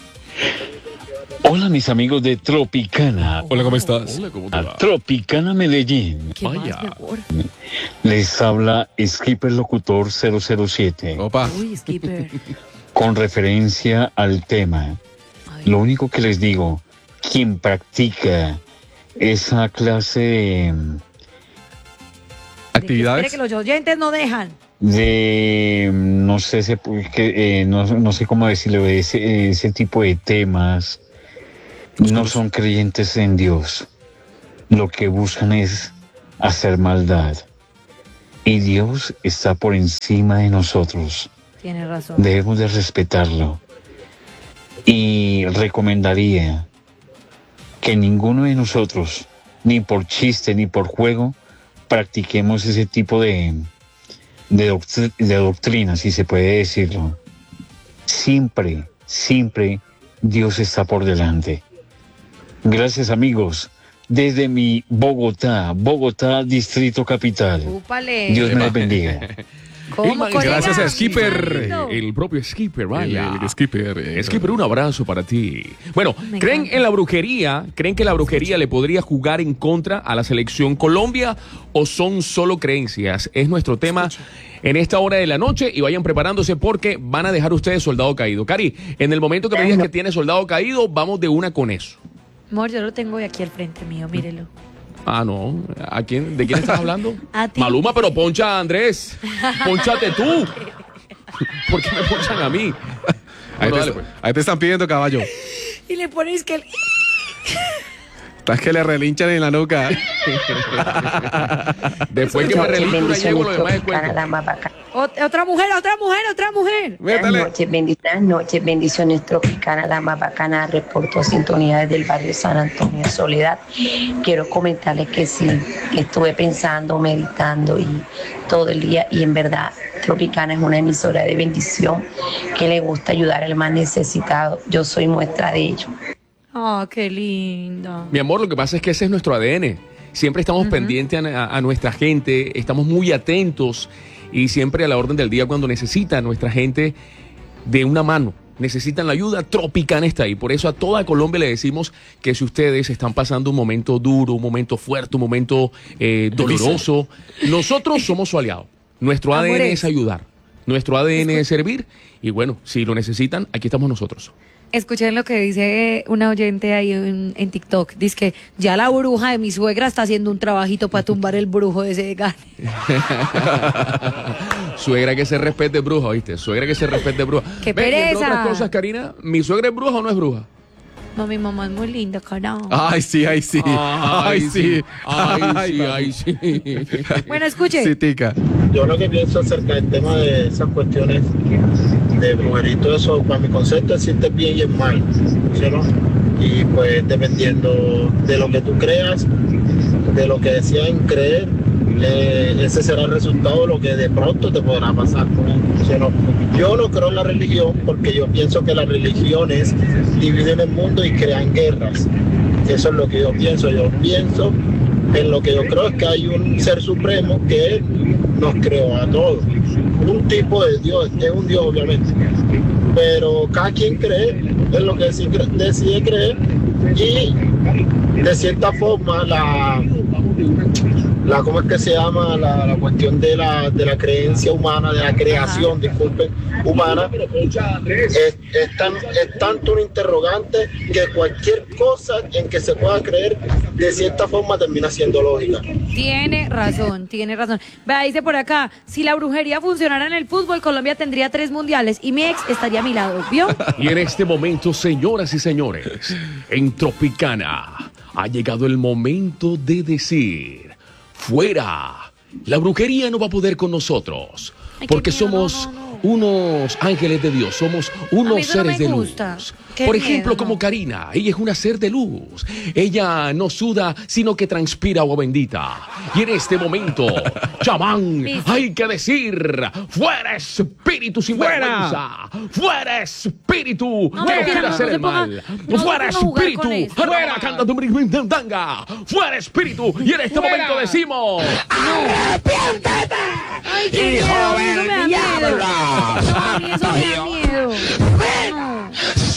[SPEAKER 14] Hola mis amigos de Tropicana.
[SPEAKER 4] Hola, ¿cómo estás?
[SPEAKER 2] Hola, ¿cómo te
[SPEAKER 14] A
[SPEAKER 2] va?
[SPEAKER 14] Tropicana Medellín.
[SPEAKER 3] ¿Qué
[SPEAKER 2] Vaya.
[SPEAKER 3] más, mi amor?
[SPEAKER 14] Les habla Skipper Locutor cero cero siete.
[SPEAKER 4] Opa.
[SPEAKER 3] Uy, Skipper.
[SPEAKER 14] Con referencia al tema.
[SPEAKER 3] Ay.
[SPEAKER 14] Lo único que les digo, quien practica esa clase de,
[SPEAKER 4] Actividades.
[SPEAKER 3] Espere que los oyentes no dejan.
[SPEAKER 14] de no sé se- que, eh, no, no sé cómo decirlo, ese, ese tipo de temas, no son creyentes en Dios. Lo que buscan es hacer maldad. Y Dios está por encima de nosotros.
[SPEAKER 3] Tiene razón.
[SPEAKER 14] Debemos de respetarlo. Y recomendaría que ninguno de nosotros, ni por chiste ni por juego, practiquemos ese tipo de, de, doctri- de doctrina, si se puede decirlo. Siempre, siempre Dios está por delante. Gracias, amigos. Desde mi Bogotá, Bogotá, Distrito Capital.
[SPEAKER 3] Úpale.
[SPEAKER 14] Dios me los bendiga.
[SPEAKER 3] ¿Cómo,
[SPEAKER 2] Ilma,
[SPEAKER 3] colega?
[SPEAKER 4] gracias a Skipper.
[SPEAKER 3] Lindo.
[SPEAKER 2] El propio Skipper,
[SPEAKER 4] El,
[SPEAKER 2] vaya.
[SPEAKER 4] el skipper. eh,
[SPEAKER 2] Skipper, un abrazo para ti. Bueno,
[SPEAKER 3] Me
[SPEAKER 2] ¿creen
[SPEAKER 3] encanta.
[SPEAKER 2] en la brujería? ¿Creen que la brujería le podría jugar en contra a la selección Colombia o son solo creencias? Es nuestro tema en esta hora de la noche y vayan preparándose porque van a dejar ustedes soldado caído. Cari, en el momento que me digas que tiene soldado caído, vamos de una con eso.
[SPEAKER 3] Amor, yo lo tengo aquí al frente mío, mírelo.
[SPEAKER 2] Ah, no. ¿A quién? ¿De quién estás hablando?
[SPEAKER 3] A ti.
[SPEAKER 2] Maluma, pero poncha a Andrés. Ponchate tú. ¿Por qué me ponchan a mí?
[SPEAKER 4] Ahí,
[SPEAKER 2] Bueno,
[SPEAKER 4] te,
[SPEAKER 2] dale, pues.
[SPEAKER 4] ahí te están pidiendo, caballo.
[SPEAKER 3] Y le pones que el...
[SPEAKER 4] Estás que le relinchan en la nuca.
[SPEAKER 2] Después que me relincho, llego lo demás de cuento.
[SPEAKER 3] Ot- Otra mujer, otra mujer, otra mujer.
[SPEAKER 12] Buenas noches, bendiciones, noches, bendiciones Tropicana, la más bacana, reporto sintonía desde el barrio San Antonio de Soledad. Quiero comentarles que sí, que estuve pensando, meditando y todo el día, y en verdad Tropicana es una emisora de bendición que le gusta ayudar al más necesitado. Yo soy muestra de ello.
[SPEAKER 3] Oh, qué lindo.
[SPEAKER 2] Mi amor, lo que pasa es que ese es nuestro A D N. siempre estamos uh-huh. pendientes a, a nuestra gente, estamos muy atentos y siempre a la orden del día cuando necesita nuestra gente de una mano. Necesitan la ayuda, Tropicana está ahí. Por eso a toda Colombia le decimos que si ustedes están pasando un momento duro, un momento fuerte, un momento eh, doloroso, nosotros somos su aliado. Nuestro A D N Amores. es ayudar, nuestro A D N es servir y bueno, si lo necesitan, aquí estamos nosotros.
[SPEAKER 3] Escuchen lo que dice una oyente ahí en, en TikTok. Dice que ya la bruja de mi suegra está haciendo un trabajito para tumbar el brujo de ese gane.
[SPEAKER 2] Suegra que se respete bruja, ¿viste? Suegra que se respete bruja.
[SPEAKER 3] ¡Qué
[SPEAKER 2] Ven,
[SPEAKER 3] pereza!
[SPEAKER 2] entre otras cosas, Karina, ¿mi suegra es bruja o no es bruja?
[SPEAKER 3] No, mi mamá es muy linda, carajo.
[SPEAKER 4] Ay, sí, ay, sí. Ay, sí.
[SPEAKER 2] Ay, sí, ay, sí.
[SPEAKER 3] Bueno, escuche.
[SPEAKER 4] Sí, tica.
[SPEAKER 15] Yo lo que pienso acerca del tema de esas cuestiones de brujerito, eso, para mi concepto, existe bien y es mal, ¿sí o no? Y pues dependiendo de lo que tú creas, de lo que decían creer, eh, ese será el resultado de lo que de pronto te podrá pasar, ¿sí o no? Yo no creo en la religión porque yo pienso que las religiones dividen el mundo y crean guerras. Eso es lo que yo pienso. Yo pienso en lo que yo creo es que hay un ser supremo que nos creó a todos. Un tipo de Dios, es un Dios obviamente, pero cada quien cree en lo que decide creer y de cierta forma la, la ¿cómo es que se llama? La, la cuestión de la, de la creencia humana, de la creación, disculpen, humana, es, es, tan, es tanto un interrogante que cualquier cosa en que se pueda creer de cierta forma termina siendo lógica.
[SPEAKER 3] Tiene razón, tiene razón. Vea, dice por acá, si la brujería funcionara en el fútbol, Colombia tendría tres mundiales y mi ex estaría a mi lado, ¿vio?
[SPEAKER 2] Y en este momento, señoras y señores, en Tropicana ha llegado el momento de decir, fuera, la brujería no va a poder con nosotros,
[SPEAKER 3] Ay,
[SPEAKER 2] porque
[SPEAKER 3] miedo,
[SPEAKER 2] somos
[SPEAKER 3] no, no, no.
[SPEAKER 2] unos ángeles de Dios, somos unos
[SPEAKER 3] eso no
[SPEAKER 2] seres
[SPEAKER 3] me
[SPEAKER 2] de
[SPEAKER 3] gusta.
[SPEAKER 2] luz.
[SPEAKER 3] Qué
[SPEAKER 2] Por
[SPEAKER 3] miedo,
[SPEAKER 2] ejemplo,
[SPEAKER 3] no.
[SPEAKER 2] como Karina, ella es una ser de luz. Ella no suda, sino que transpira agua bendita. Y en este momento, chamán,
[SPEAKER 3] Listo.
[SPEAKER 2] hay que decir, fuera espíritu sin
[SPEAKER 4] ¡Fuera!
[SPEAKER 2] vergüenza, fuera espíritu
[SPEAKER 3] No,
[SPEAKER 2] que
[SPEAKER 3] mentira,
[SPEAKER 2] quiere
[SPEAKER 3] no,
[SPEAKER 2] hacer
[SPEAKER 3] no
[SPEAKER 2] el
[SPEAKER 3] se ponga-
[SPEAKER 2] mal,
[SPEAKER 3] no se
[SPEAKER 2] fuera
[SPEAKER 3] ponga a jugar
[SPEAKER 2] espíritu,
[SPEAKER 3] con eso.
[SPEAKER 2] fuera canta tu brinquitanga, fuera espíritu. Y en este
[SPEAKER 4] ¡Fuera!
[SPEAKER 2] momento decimos,
[SPEAKER 3] Ay, qué miedo, eso me da miedo. No, a mí eso me da miedo. No.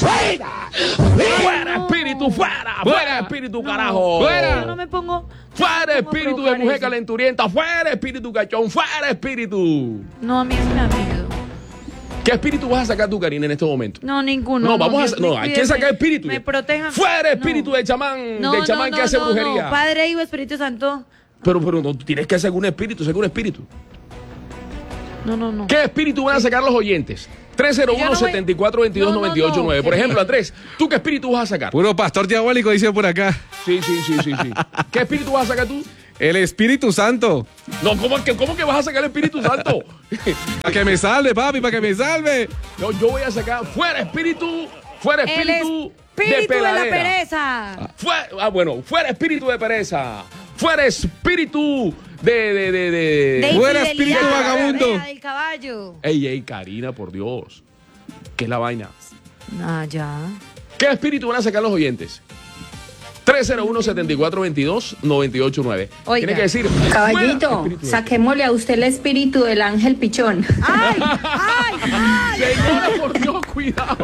[SPEAKER 2] fuera espíritu, fuera, fuera espíritu, carajo.
[SPEAKER 4] Fuera.
[SPEAKER 3] Yo no me pongo...
[SPEAKER 2] Fuera
[SPEAKER 3] ¿Cómo
[SPEAKER 2] espíritu de
[SPEAKER 3] provocar
[SPEAKER 2] mujer
[SPEAKER 3] eso?
[SPEAKER 2] calenturienta, fuera espíritu cachón, fuera espíritu.
[SPEAKER 3] No, a mí eso me da miedo.
[SPEAKER 2] ¿Qué espíritu vas a sacar tú, Karina, en este momento?
[SPEAKER 3] No, ninguno.
[SPEAKER 2] No, vamos
[SPEAKER 3] Dios
[SPEAKER 2] a... No,
[SPEAKER 3] me
[SPEAKER 2] hay
[SPEAKER 3] cuide,
[SPEAKER 2] que sacar
[SPEAKER 3] me-
[SPEAKER 2] espíritu.
[SPEAKER 3] Me protejan.
[SPEAKER 2] Fuera espíritu
[SPEAKER 3] No.
[SPEAKER 2] de chamán,
[SPEAKER 3] No,
[SPEAKER 2] de chamán
[SPEAKER 3] no,
[SPEAKER 2] que
[SPEAKER 3] no,
[SPEAKER 2] hace
[SPEAKER 3] no,
[SPEAKER 2] brujería.
[SPEAKER 3] no. Padre, Hijo, Espíritu Santo.
[SPEAKER 2] Pero, pero no, tienes que hacer un espíritu, sacar un espíritu.
[SPEAKER 3] No, no, no.
[SPEAKER 2] ¿Qué espíritu van a sacar los oyentes? tres cero uno, siete cuatro dos dos, nueve ocho nueve. Por ejemplo, Andrés, ¿tú qué espíritu vas a sacar?
[SPEAKER 4] Puro pastor diabólico, dice por acá.
[SPEAKER 2] Sí, sí, sí, sí, sí. ¿Qué espíritu vas a sacar tú?
[SPEAKER 4] El Espíritu Santo.
[SPEAKER 2] No, ¿cómo que, cómo que vas a sacar el Espíritu Santo?
[SPEAKER 4] Para que me salve, papi, para que me salve.
[SPEAKER 2] No, yo voy a sacar fuera espíritu, fuera
[SPEAKER 3] El
[SPEAKER 2] espíritu,
[SPEAKER 3] espíritu de, la
[SPEAKER 2] peladera.
[SPEAKER 3] pereza.
[SPEAKER 2] Fuera, ah, bueno, fuera espíritu de pereza. Fuera espíritu de... de, de, de...
[SPEAKER 3] De
[SPEAKER 4] Fuera
[SPEAKER 3] infidelidad,
[SPEAKER 4] espíritu vagabundo.
[SPEAKER 3] vea, del caballo.
[SPEAKER 2] Ey, ey, Karina, por Dios. ¿Qué es la vaina?
[SPEAKER 3] Ah, ya.
[SPEAKER 2] ¿Qué espíritu van a sacar los oyentes? tres cero uno, siete cuatro dos dos, nueve ocho nueve.
[SPEAKER 3] Oiga.
[SPEAKER 2] Tiene que decir...
[SPEAKER 13] Caballito,
[SPEAKER 2] fuera espíritu de-
[SPEAKER 13] saquémosle a usted el espíritu del ángel pichón.
[SPEAKER 3] ¡Ay, ay, ay!
[SPEAKER 2] Señora, por Dios, cuidado.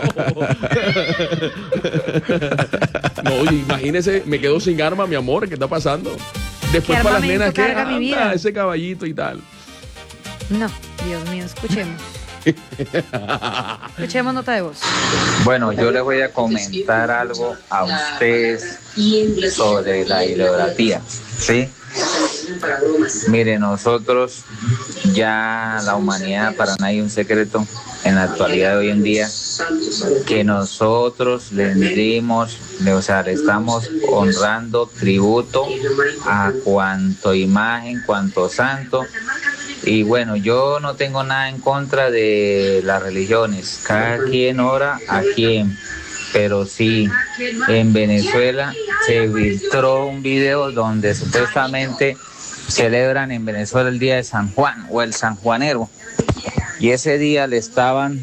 [SPEAKER 2] No, imagínese, me quedo sin arma, mi amor, ¿qué está pasando? Después
[SPEAKER 3] ¿Qué
[SPEAKER 2] para las
[SPEAKER 3] armamento
[SPEAKER 2] nenas que
[SPEAKER 3] carga mi vida?
[SPEAKER 2] anda, ese caballito y tal.
[SPEAKER 3] No, Dios mío, escuchemos. Escuchemos nota de voz.
[SPEAKER 16] Bueno, yo les voy a comentar algo a ustedes sobre la idolatría, ¿sí? Mire, nosotros ya la humanidad, para nadie es un secreto en la actualidad de hoy en día, que nosotros le dimos, o sea, le estamos honrando tributo a cuanto imagen, cuanto santo. Y bueno, yo no tengo nada en contra de las religiones, cada quien ora a quien, pero sí, en Venezuela se filtró un video donde supuestamente celebran en Venezuela el día de San Juan o el Sanjuanero, y ese día le estaban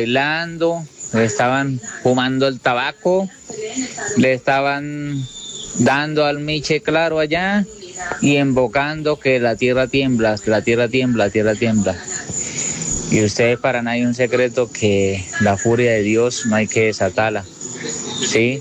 [SPEAKER 16] bailando, le estaban fumando el tabaco, le estaban dando al Miche claro allá y invocando que la tierra tiembla, la tierra tiembla, la tierra tiembla. Y ustedes, para nadie un secreto que la furia de Dios no hay que desatarla, ¿sí?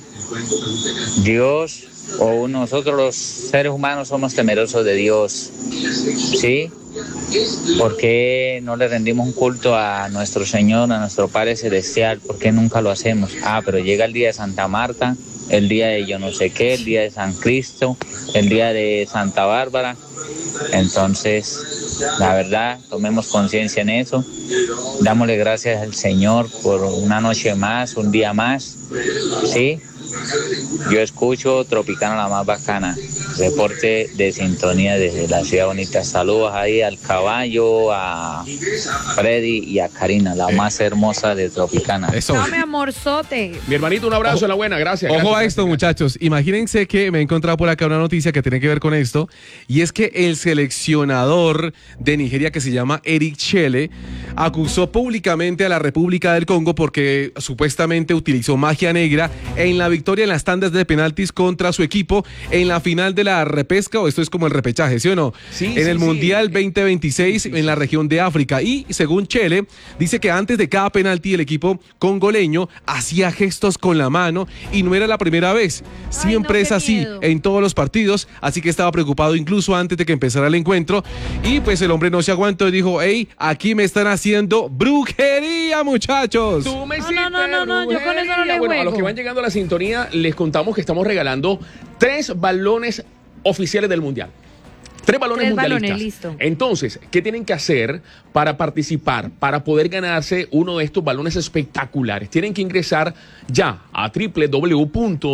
[SPEAKER 16] Dios o nosotros los seres humanos somos temerosos de Dios, ¿sí? ¿Por qué no le rendimos un culto a nuestro Señor, a nuestro Padre Celestial? ¿Por qué nunca lo hacemos? Ah, pero llega el día de Santa Marta, el día de yo no sé qué, el día de San Cristo, el día de Santa Bárbara. Entonces, la verdad, tomemos conciencia en eso. Dámosle gracias al Señor por una noche más, un día más, ¿sí? Yo escucho Tropicana la más bacana, reporte de sintonía desde la ciudad bonita. Saludos ahí al caballo, a Freddy y a Karina, la más hermosa de Tropicana.
[SPEAKER 4] Eso.
[SPEAKER 3] No, mi amorzote.
[SPEAKER 2] Mi hermanito, un abrazo, en la buena, gracias.
[SPEAKER 4] Ojo
[SPEAKER 2] gracias,
[SPEAKER 4] a esto, muchachos. Imagínense que me he encontrado por acá una noticia que tiene que ver con esto, y es que el seleccionador de Nigeria, que se llama Eric Chelle, acusó públicamente a la República del Congo porque supuestamente utilizó magia negra en la victoria en las tandas de penaltis contra su equipo en la final de la repesca, o esto es como el repechaje, ¿sí o no?
[SPEAKER 2] Sí,
[SPEAKER 4] en
[SPEAKER 2] sí,
[SPEAKER 4] el
[SPEAKER 2] sí.
[SPEAKER 4] Mundial veinte veintiséis sí, sí, en la región de África. Y según Chelle, dice que antes de cada penalti el equipo congoleño hacía gestos con la mano y no era la primera vez. Siempre
[SPEAKER 3] Ay, no,
[SPEAKER 4] es así
[SPEAKER 3] miedo.
[SPEAKER 4] en todos los partidos, así que estaba preocupado incluso antes de que empezara el encuentro. Y pues el hombre no se aguantó y dijo: hey, aquí me están haciendo brujería, muchachos.
[SPEAKER 2] Tú me
[SPEAKER 3] No, no, no, no, no, yo con eso no le
[SPEAKER 2] Bueno, a los
[SPEAKER 3] juego.
[SPEAKER 2] que van llegando a la sintonía, les contamos que estamos regalando tres balones oficiales del Mundial. Tres balones
[SPEAKER 3] Tres
[SPEAKER 2] mundialistas.
[SPEAKER 3] balones, listo.
[SPEAKER 2] Entonces, ¿qué tienen que hacer para participar, para poder ganarse uno de estos balones espectaculares? Tienen que ingresar ya a w w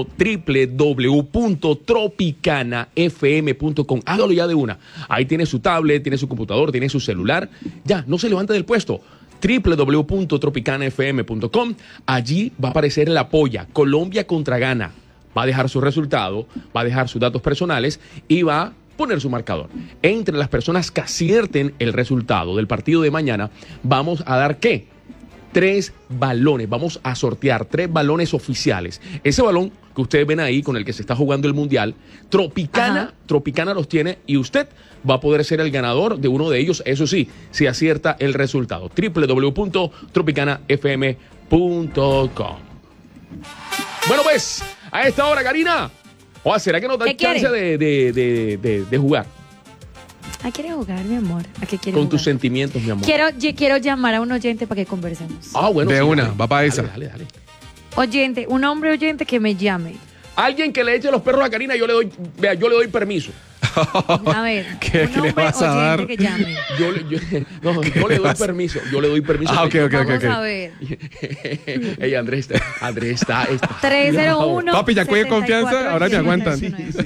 [SPEAKER 2] w punto tropicana f m punto com. Hágalo ya de una. Ahí tiene su tablet, tiene su computador, tiene su celular. Ya, no se levante del puesto. w w w punto tropicana f m punto com. Allí va a aparecer la polla. Colombia contra Ghana. Va a dejar su resultado, va a dejar sus datos personales y va a poner su marcador. Entre las personas que acierten el resultado del partido de mañana, vamos a dar ¿qué? Tres balones. Vamos a sortear tres balones oficiales. Ese balón que ustedes ven ahí con el que se está jugando el Mundial, Tropicana,
[SPEAKER 3] Ajá.
[SPEAKER 2] Tropicana los tiene y usted va a poder ser el ganador de uno de ellos, eso sí, si acierta el resultado. w w w punto tropicana f m punto com. Bueno, pues, a esta hora, Karina, o ¿será que no da
[SPEAKER 3] ¿Qué quiere?
[SPEAKER 2] chance de, de, de, de, de jugar?
[SPEAKER 3] ¿A qué quiere jugar, mi amor? ¿A qué quiere
[SPEAKER 2] Con
[SPEAKER 3] jugar?
[SPEAKER 2] tus sentimientos, mi amor.
[SPEAKER 3] Quiero, ye- quiero llamar a un oyente para que conversemos.
[SPEAKER 2] Ah, bueno.
[SPEAKER 4] De
[SPEAKER 2] sí,
[SPEAKER 4] una,
[SPEAKER 2] dale.
[SPEAKER 4] va para esa.
[SPEAKER 2] Dale, dale, dale.
[SPEAKER 3] Oyente, un hombre oyente que me llame.
[SPEAKER 2] Alguien que le eche los perros a Karina, yo le doy, vea, yo le doy permiso.
[SPEAKER 3] A ver,
[SPEAKER 4] ¿Qué-
[SPEAKER 3] un
[SPEAKER 4] qué le
[SPEAKER 3] hombre
[SPEAKER 4] vas a
[SPEAKER 3] oyente
[SPEAKER 4] dar?
[SPEAKER 3] que llame.
[SPEAKER 2] Yo, le- yo, no, yo le doy
[SPEAKER 4] vas?
[SPEAKER 2] permiso, yo le doy permiso.
[SPEAKER 4] Ah, ok, ok, ok.
[SPEAKER 3] Vamos
[SPEAKER 4] ok.
[SPEAKER 3] a ver.
[SPEAKER 2] Ey, Andrés está, Andrés está, está.
[SPEAKER 3] tres cero uno
[SPEAKER 4] Papi, ya coge confianza, ahora me aguantan.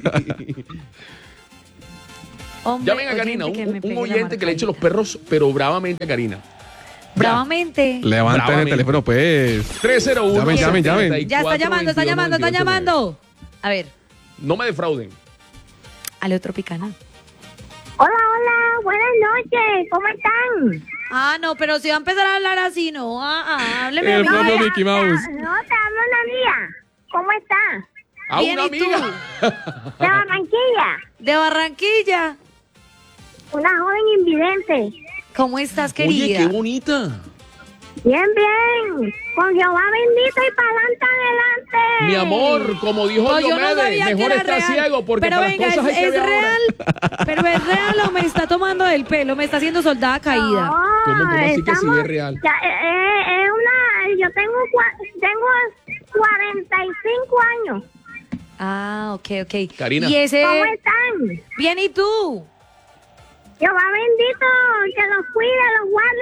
[SPEAKER 3] Hombre
[SPEAKER 2] Llamen a Karina, un,
[SPEAKER 3] oyente que me
[SPEAKER 2] un
[SPEAKER 3] pegue la
[SPEAKER 2] oyente que le eche los
[SPEAKER 3] marcadita.
[SPEAKER 2] perros, pero bravamente a Karina.
[SPEAKER 3] Bravamente.
[SPEAKER 4] Levanten el
[SPEAKER 2] Bravamente.
[SPEAKER 4] teléfono, pues.
[SPEAKER 2] tres cero uno.
[SPEAKER 4] Llamen, llamen, llamen.
[SPEAKER 3] Ya está llamando, está llamando, está llamando. A ver,
[SPEAKER 2] No me defrauden.
[SPEAKER 3] Aleo Tropicana.
[SPEAKER 6] Hola, hola, buenas noches, ¿cómo están?
[SPEAKER 3] Ah, no, pero si va a empezar a hablar así, no. Ah, ah, hábleme
[SPEAKER 4] El
[SPEAKER 3] a mí.
[SPEAKER 4] propio
[SPEAKER 6] ya,
[SPEAKER 4] Mickey
[SPEAKER 6] ya,
[SPEAKER 4] Mouse.
[SPEAKER 6] No, te hablo una amiga. ¿Cómo está?
[SPEAKER 2] A
[SPEAKER 3] Bien,
[SPEAKER 2] una
[SPEAKER 3] ¿y tú?
[SPEAKER 2] amiga.
[SPEAKER 6] De Barranquilla,
[SPEAKER 3] De Barranquilla.
[SPEAKER 6] una joven invidente.
[SPEAKER 3] ¿Cómo estás,
[SPEAKER 2] Oye,
[SPEAKER 3] querida?
[SPEAKER 2] qué bonita.
[SPEAKER 6] Bien, bien, con Jehová bendito y para adelante, adelante.
[SPEAKER 2] Mi amor, como dijo
[SPEAKER 3] No, yo no
[SPEAKER 2] Diomedes,
[SPEAKER 3] sabía que
[SPEAKER 2] mejor
[SPEAKER 3] era
[SPEAKER 2] estar
[SPEAKER 3] real.
[SPEAKER 2] ciego porque
[SPEAKER 3] Pero
[SPEAKER 2] para
[SPEAKER 3] venga,
[SPEAKER 2] las cosas
[SPEAKER 3] es,
[SPEAKER 2] hay que
[SPEAKER 3] es
[SPEAKER 2] ver ahora.
[SPEAKER 3] real. Pero es real o me está tomando del pelo, me está haciendo soldada caída.
[SPEAKER 6] No,
[SPEAKER 2] ¿Cómo, cómo así que sí
[SPEAKER 6] estamos-
[SPEAKER 2] es real?
[SPEAKER 6] ya, eh, eh, es una, yo tengo, cua- tengo cuarenta y cinco años.
[SPEAKER 3] Ah, ok, ok.
[SPEAKER 2] Karina.
[SPEAKER 3] Y ese.
[SPEAKER 6] ¿Cómo están?
[SPEAKER 3] Bien, ¿y tú?
[SPEAKER 6] Jehová bendito, que los cuide, los guarde,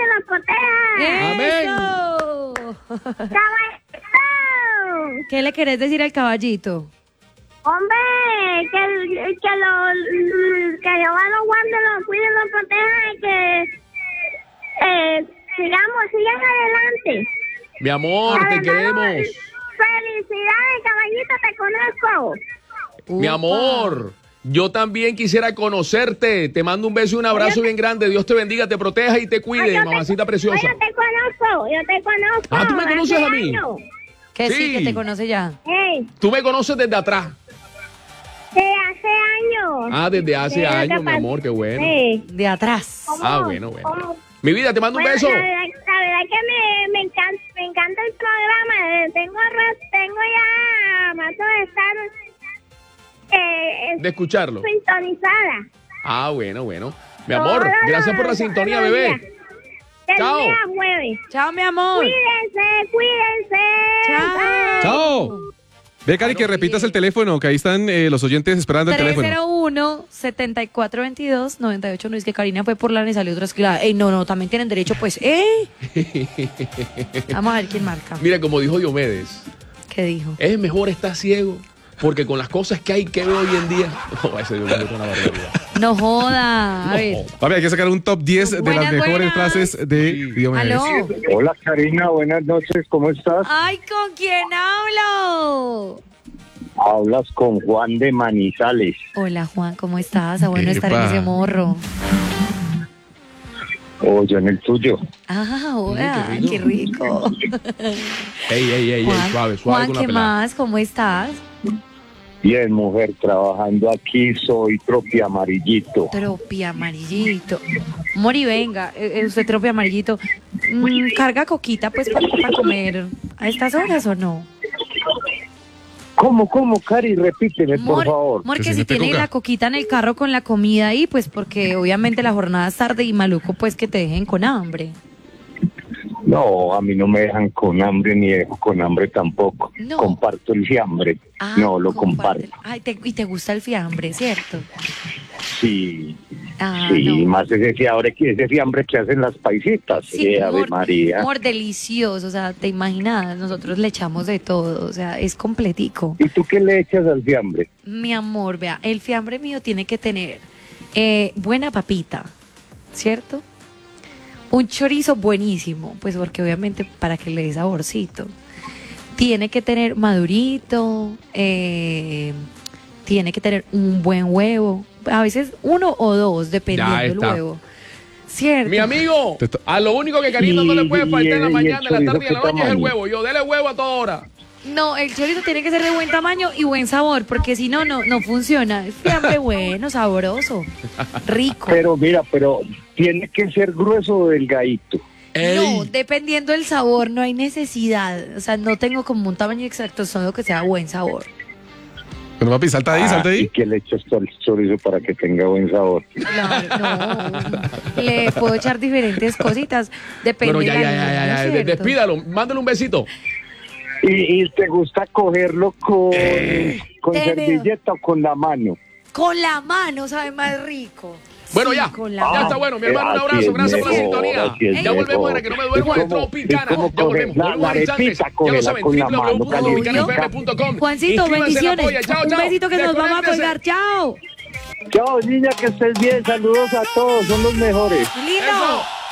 [SPEAKER 6] los proteja.
[SPEAKER 3] ¡Eso!
[SPEAKER 6] ¡Caballito!
[SPEAKER 3] ¿Qué le querés decir al caballito?
[SPEAKER 6] Hombre, que, que, lo, que Jehová los guarde, los cuide, los proteja y que eh, sigamos, sigan adelante.
[SPEAKER 2] Mi amor, te
[SPEAKER 6] Además,
[SPEAKER 2] queremos.
[SPEAKER 6] Felicidades, caballito, te conozco.
[SPEAKER 2] Mi amor, yo también quisiera conocerte. Te mando un beso y un abrazo bien grande. Dios te bendiga, te proteja y te cuide,
[SPEAKER 6] Yo te-
[SPEAKER 2] mamacita preciosa.
[SPEAKER 6] Yo te conozco, yo te conozco.
[SPEAKER 2] Ah, ¿tú me conoces
[SPEAKER 6] hace
[SPEAKER 2] a mí?
[SPEAKER 6] años.
[SPEAKER 3] Que sí,
[SPEAKER 2] Sí.
[SPEAKER 3] que te conoce ya.
[SPEAKER 6] Hey,
[SPEAKER 2] Tú me conoces desde atrás.
[SPEAKER 17] De hace años.
[SPEAKER 2] Ah, desde hace
[SPEAKER 17] De
[SPEAKER 2] años,
[SPEAKER 17] otra
[SPEAKER 2] mi
[SPEAKER 17] parte.
[SPEAKER 2] amor, qué bueno.
[SPEAKER 17] Sí.
[SPEAKER 3] De atrás.
[SPEAKER 2] Ah, bueno, bueno. Mi vida, te mando un
[SPEAKER 17] Bueno,
[SPEAKER 2] beso.
[SPEAKER 17] La verdad, la verdad que me, me, encanta, me encanta el programa. Eh, Tengo, re- tengo ya rato de estar eh,
[SPEAKER 2] De escucharlo.
[SPEAKER 17] sintonizada.
[SPEAKER 2] Ah, bueno, bueno. Mi amor,
[SPEAKER 17] Todos
[SPEAKER 2] gracias
[SPEAKER 17] los-
[SPEAKER 2] por la sintonía,
[SPEAKER 17] todos los
[SPEAKER 2] bebé.
[SPEAKER 17] días. Del
[SPEAKER 2] Chao.
[SPEAKER 17] día a jueves.
[SPEAKER 3] Chao, mi amor.
[SPEAKER 17] Cuídense, cuídense. Bye.
[SPEAKER 4] ¡Chao! Ve, Cari, que repitas el teléfono, que ahí están eh, los oyentes esperando el teléfono.
[SPEAKER 3] tres cero uno, setenta y cuatro veintidós, noventa y ocho. No es que Karina fue por la y salió otra esquina. Ey, no, no, también tienen derecho, pues, ¿eh? Vamos a ver quién marca.
[SPEAKER 2] Mira, como dijo Diomedes,
[SPEAKER 3] ¿Qué dijo?
[SPEAKER 2] es mejor estar ciego, porque con las cosas que hay que ver hoy en día. No, ese Diomedes es una barbaridad.
[SPEAKER 3] No joda. A ver.
[SPEAKER 4] Papi, hay que sacar un top diez de
[SPEAKER 3] Buenas,
[SPEAKER 4] las mejores
[SPEAKER 3] buenas.
[SPEAKER 4] frases de Diomedes.
[SPEAKER 3] Aló.
[SPEAKER 18] Hola Karina, buenas noches, ¿cómo estás?
[SPEAKER 3] Ay, ¿con quién hablo?
[SPEAKER 18] Hablas con Juan de Manizales.
[SPEAKER 3] Hola, Juan, ¿cómo estás? Ah, bueno estar en
[SPEAKER 18] Epa.
[SPEAKER 3] ese morro.
[SPEAKER 18] O yo en el tuyo.
[SPEAKER 3] Ah, hola, qué rico.
[SPEAKER 2] Ey, ey, ey, ey,
[SPEAKER 3] Juan,
[SPEAKER 2] suave, suave
[SPEAKER 3] Juan,
[SPEAKER 2] con la
[SPEAKER 3] ¿qué
[SPEAKER 2] pelada.
[SPEAKER 3] más? ¿Cómo estás?
[SPEAKER 18] Bien, mujer, trabajando aquí, soy tropi amarillito.
[SPEAKER 3] Tropi amarillito. Mori, venga, eh, eh, usted tropi amarillito. Mm, ¿Carga coquita, pues, para, para comer a estas horas o no?
[SPEAKER 18] ¿Cómo, cómo, Cari? Repíteme, por
[SPEAKER 3] Mor-
[SPEAKER 18] favor.
[SPEAKER 3] Porque si tiene la coquita en el carro con la comida ahí, pues porque obviamente la jornada es tarde y maluco, pues que te dejen con hambre.
[SPEAKER 18] No, a mí no me dejan con hambre ni dejo con hambre tampoco.
[SPEAKER 3] No.
[SPEAKER 18] Comparto el fiambre.
[SPEAKER 3] Ah,
[SPEAKER 18] no, lo comparto.
[SPEAKER 3] Ay, te- y te gusta el fiambre, ¿cierto?
[SPEAKER 18] Sí,
[SPEAKER 3] Ah,
[SPEAKER 18] sí,
[SPEAKER 3] no.
[SPEAKER 18] más ese fiambre, que ese fiambre que hacen las paisitas.
[SPEAKER 3] Sí,
[SPEAKER 18] eh, Ave
[SPEAKER 3] amor,
[SPEAKER 18] María.
[SPEAKER 3] amor delicioso, o sea, te imaginas, nosotros le echamos de todo, o sea, es completico.
[SPEAKER 18] ¿Y tú qué le echas al fiambre?
[SPEAKER 3] Mi amor, vea, el fiambre mío tiene que tener eh, buena papita, ¿cierto? Un chorizo buenísimo, pues porque obviamente para que le dé saborcito. Tiene que tener madurito, eh, tiene que tener un buen huevo, a veces uno o dos, dependiendo
[SPEAKER 2] Ya
[SPEAKER 3] del
[SPEAKER 2] está.
[SPEAKER 3] huevo. ¿Cierto?
[SPEAKER 2] Mi amigo, a lo único que Karina no le puede
[SPEAKER 3] Y-
[SPEAKER 2] faltar en la
[SPEAKER 3] y- y
[SPEAKER 2] mañana,
[SPEAKER 3] el
[SPEAKER 2] en la tarde y en
[SPEAKER 3] chorizo,
[SPEAKER 2] la
[SPEAKER 3] ¿qué
[SPEAKER 2] noche es el
[SPEAKER 3] tamaño?
[SPEAKER 2] huevo. Yo, dele huevo a toda hora.
[SPEAKER 3] No, el chorizo tiene que ser de buen tamaño y buen sabor, porque si no, no, no funciona. Es fiambre bueno, sabroso, rico.
[SPEAKER 18] Pero mira, pero tiene que ser grueso o delgadito.
[SPEAKER 3] No, dependiendo del sabor, no hay necesidad. O sea, no tengo como un tamaño exacto, solo que sea buen sabor.
[SPEAKER 4] Bueno, papi, salta ahí,
[SPEAKER 18] Ah,
[SPEAKER 4] salta ahí.
[SPEAKER 18] ¿Y qué le echas tú al chorizo para que tenga buen sabor?
[SPEAKER 3] Claro, no. Le puedo echar diferentes cositas. Depende
[SPEAKER 2] Bueno, ya,
[SPEAKER 3] de la
[SPEAKER 2] ya, ya, ya,
[SPEAKER 3] harina,
[SPEAKER 2] ya,
[SPEAKER 3] ¿cierto?
[SPEAKER 2] despídalo, mándale un besito.
[SPEAKER 18] ¿Y, y te gusta cogerlo con, con
[SPEAKER 3] Te veo.
[SPEAKER 18] servilleta o con la mano?
[SPEAKER 3] Con la mano sabe más rico.
[SPEAKER 2] Bueno,
[SPEAKER 3] Sí,
[SPEAKER 2] ya,
[SPEAKER 3] con
[SPEAKER 2] ya
[SPEAKER 3] la
[SPEAKER 2] está
[SPEAKER 3] mano.
[SPEAKER 2] bueno, mi hermano, un
[SPEAKER 18] Así
[SPEAKER 2] abrazo,
[SPEAKER 18] es
[SPEAKER 2] gracias por la
[SPEAKER 18] mejor,
[SPEAKER 2] sintonía.
[SPEAKER 18] así es
[SPEAKER 2] Ya volvemos,
[SPEAKER 18] mejor.
[SPEAKER 2] era que no me duermo
[SPEAKER 18] Es
[SPEAKER 2] de
[SPEAKER 18] como-
[SPEAKER 2] Tropicana.
[SPEAKER 18] es como
[SPEAKER 2] Ya volvemos,
[SPEAKER 18] coger la-
[SPEAKER 2] volvemos
[SPEAKER 18] la
[SPEAKER 2] en instantes.
[SPEAKER 18] arepita,
[SPEAKER 2] Ya lo
[SPEAKER 18] cógela
[SPEAKER 2] saben,
[SPEAKER 18] con la
[SPEAKER 2] w w
[SPEAKER 18] mano,
[SPEAKER 2] w punto tropicana f m
[SPEAKER 18] calientita.
[SPEAKER 2] punto com.
[SPEAKER 3] Juancito,
[SPEAKER 2] Inscríbanse en la
[SPEAKER 3] bendiciones.
[SPEAKER 2] polla. Chao,
[SPEAKER 3] Un
[SPEAKER 2] chao.
[SPEAKER 3] besito que nos vamos a
[SPEAKER 2] Desconéctese.
[SPEAKER 3] colgar. Chao.
[SPEAKER 18] Chao, niña, que estés bien. Saludos a todos, son los mejores.
[SPEAKER 3] Lindo.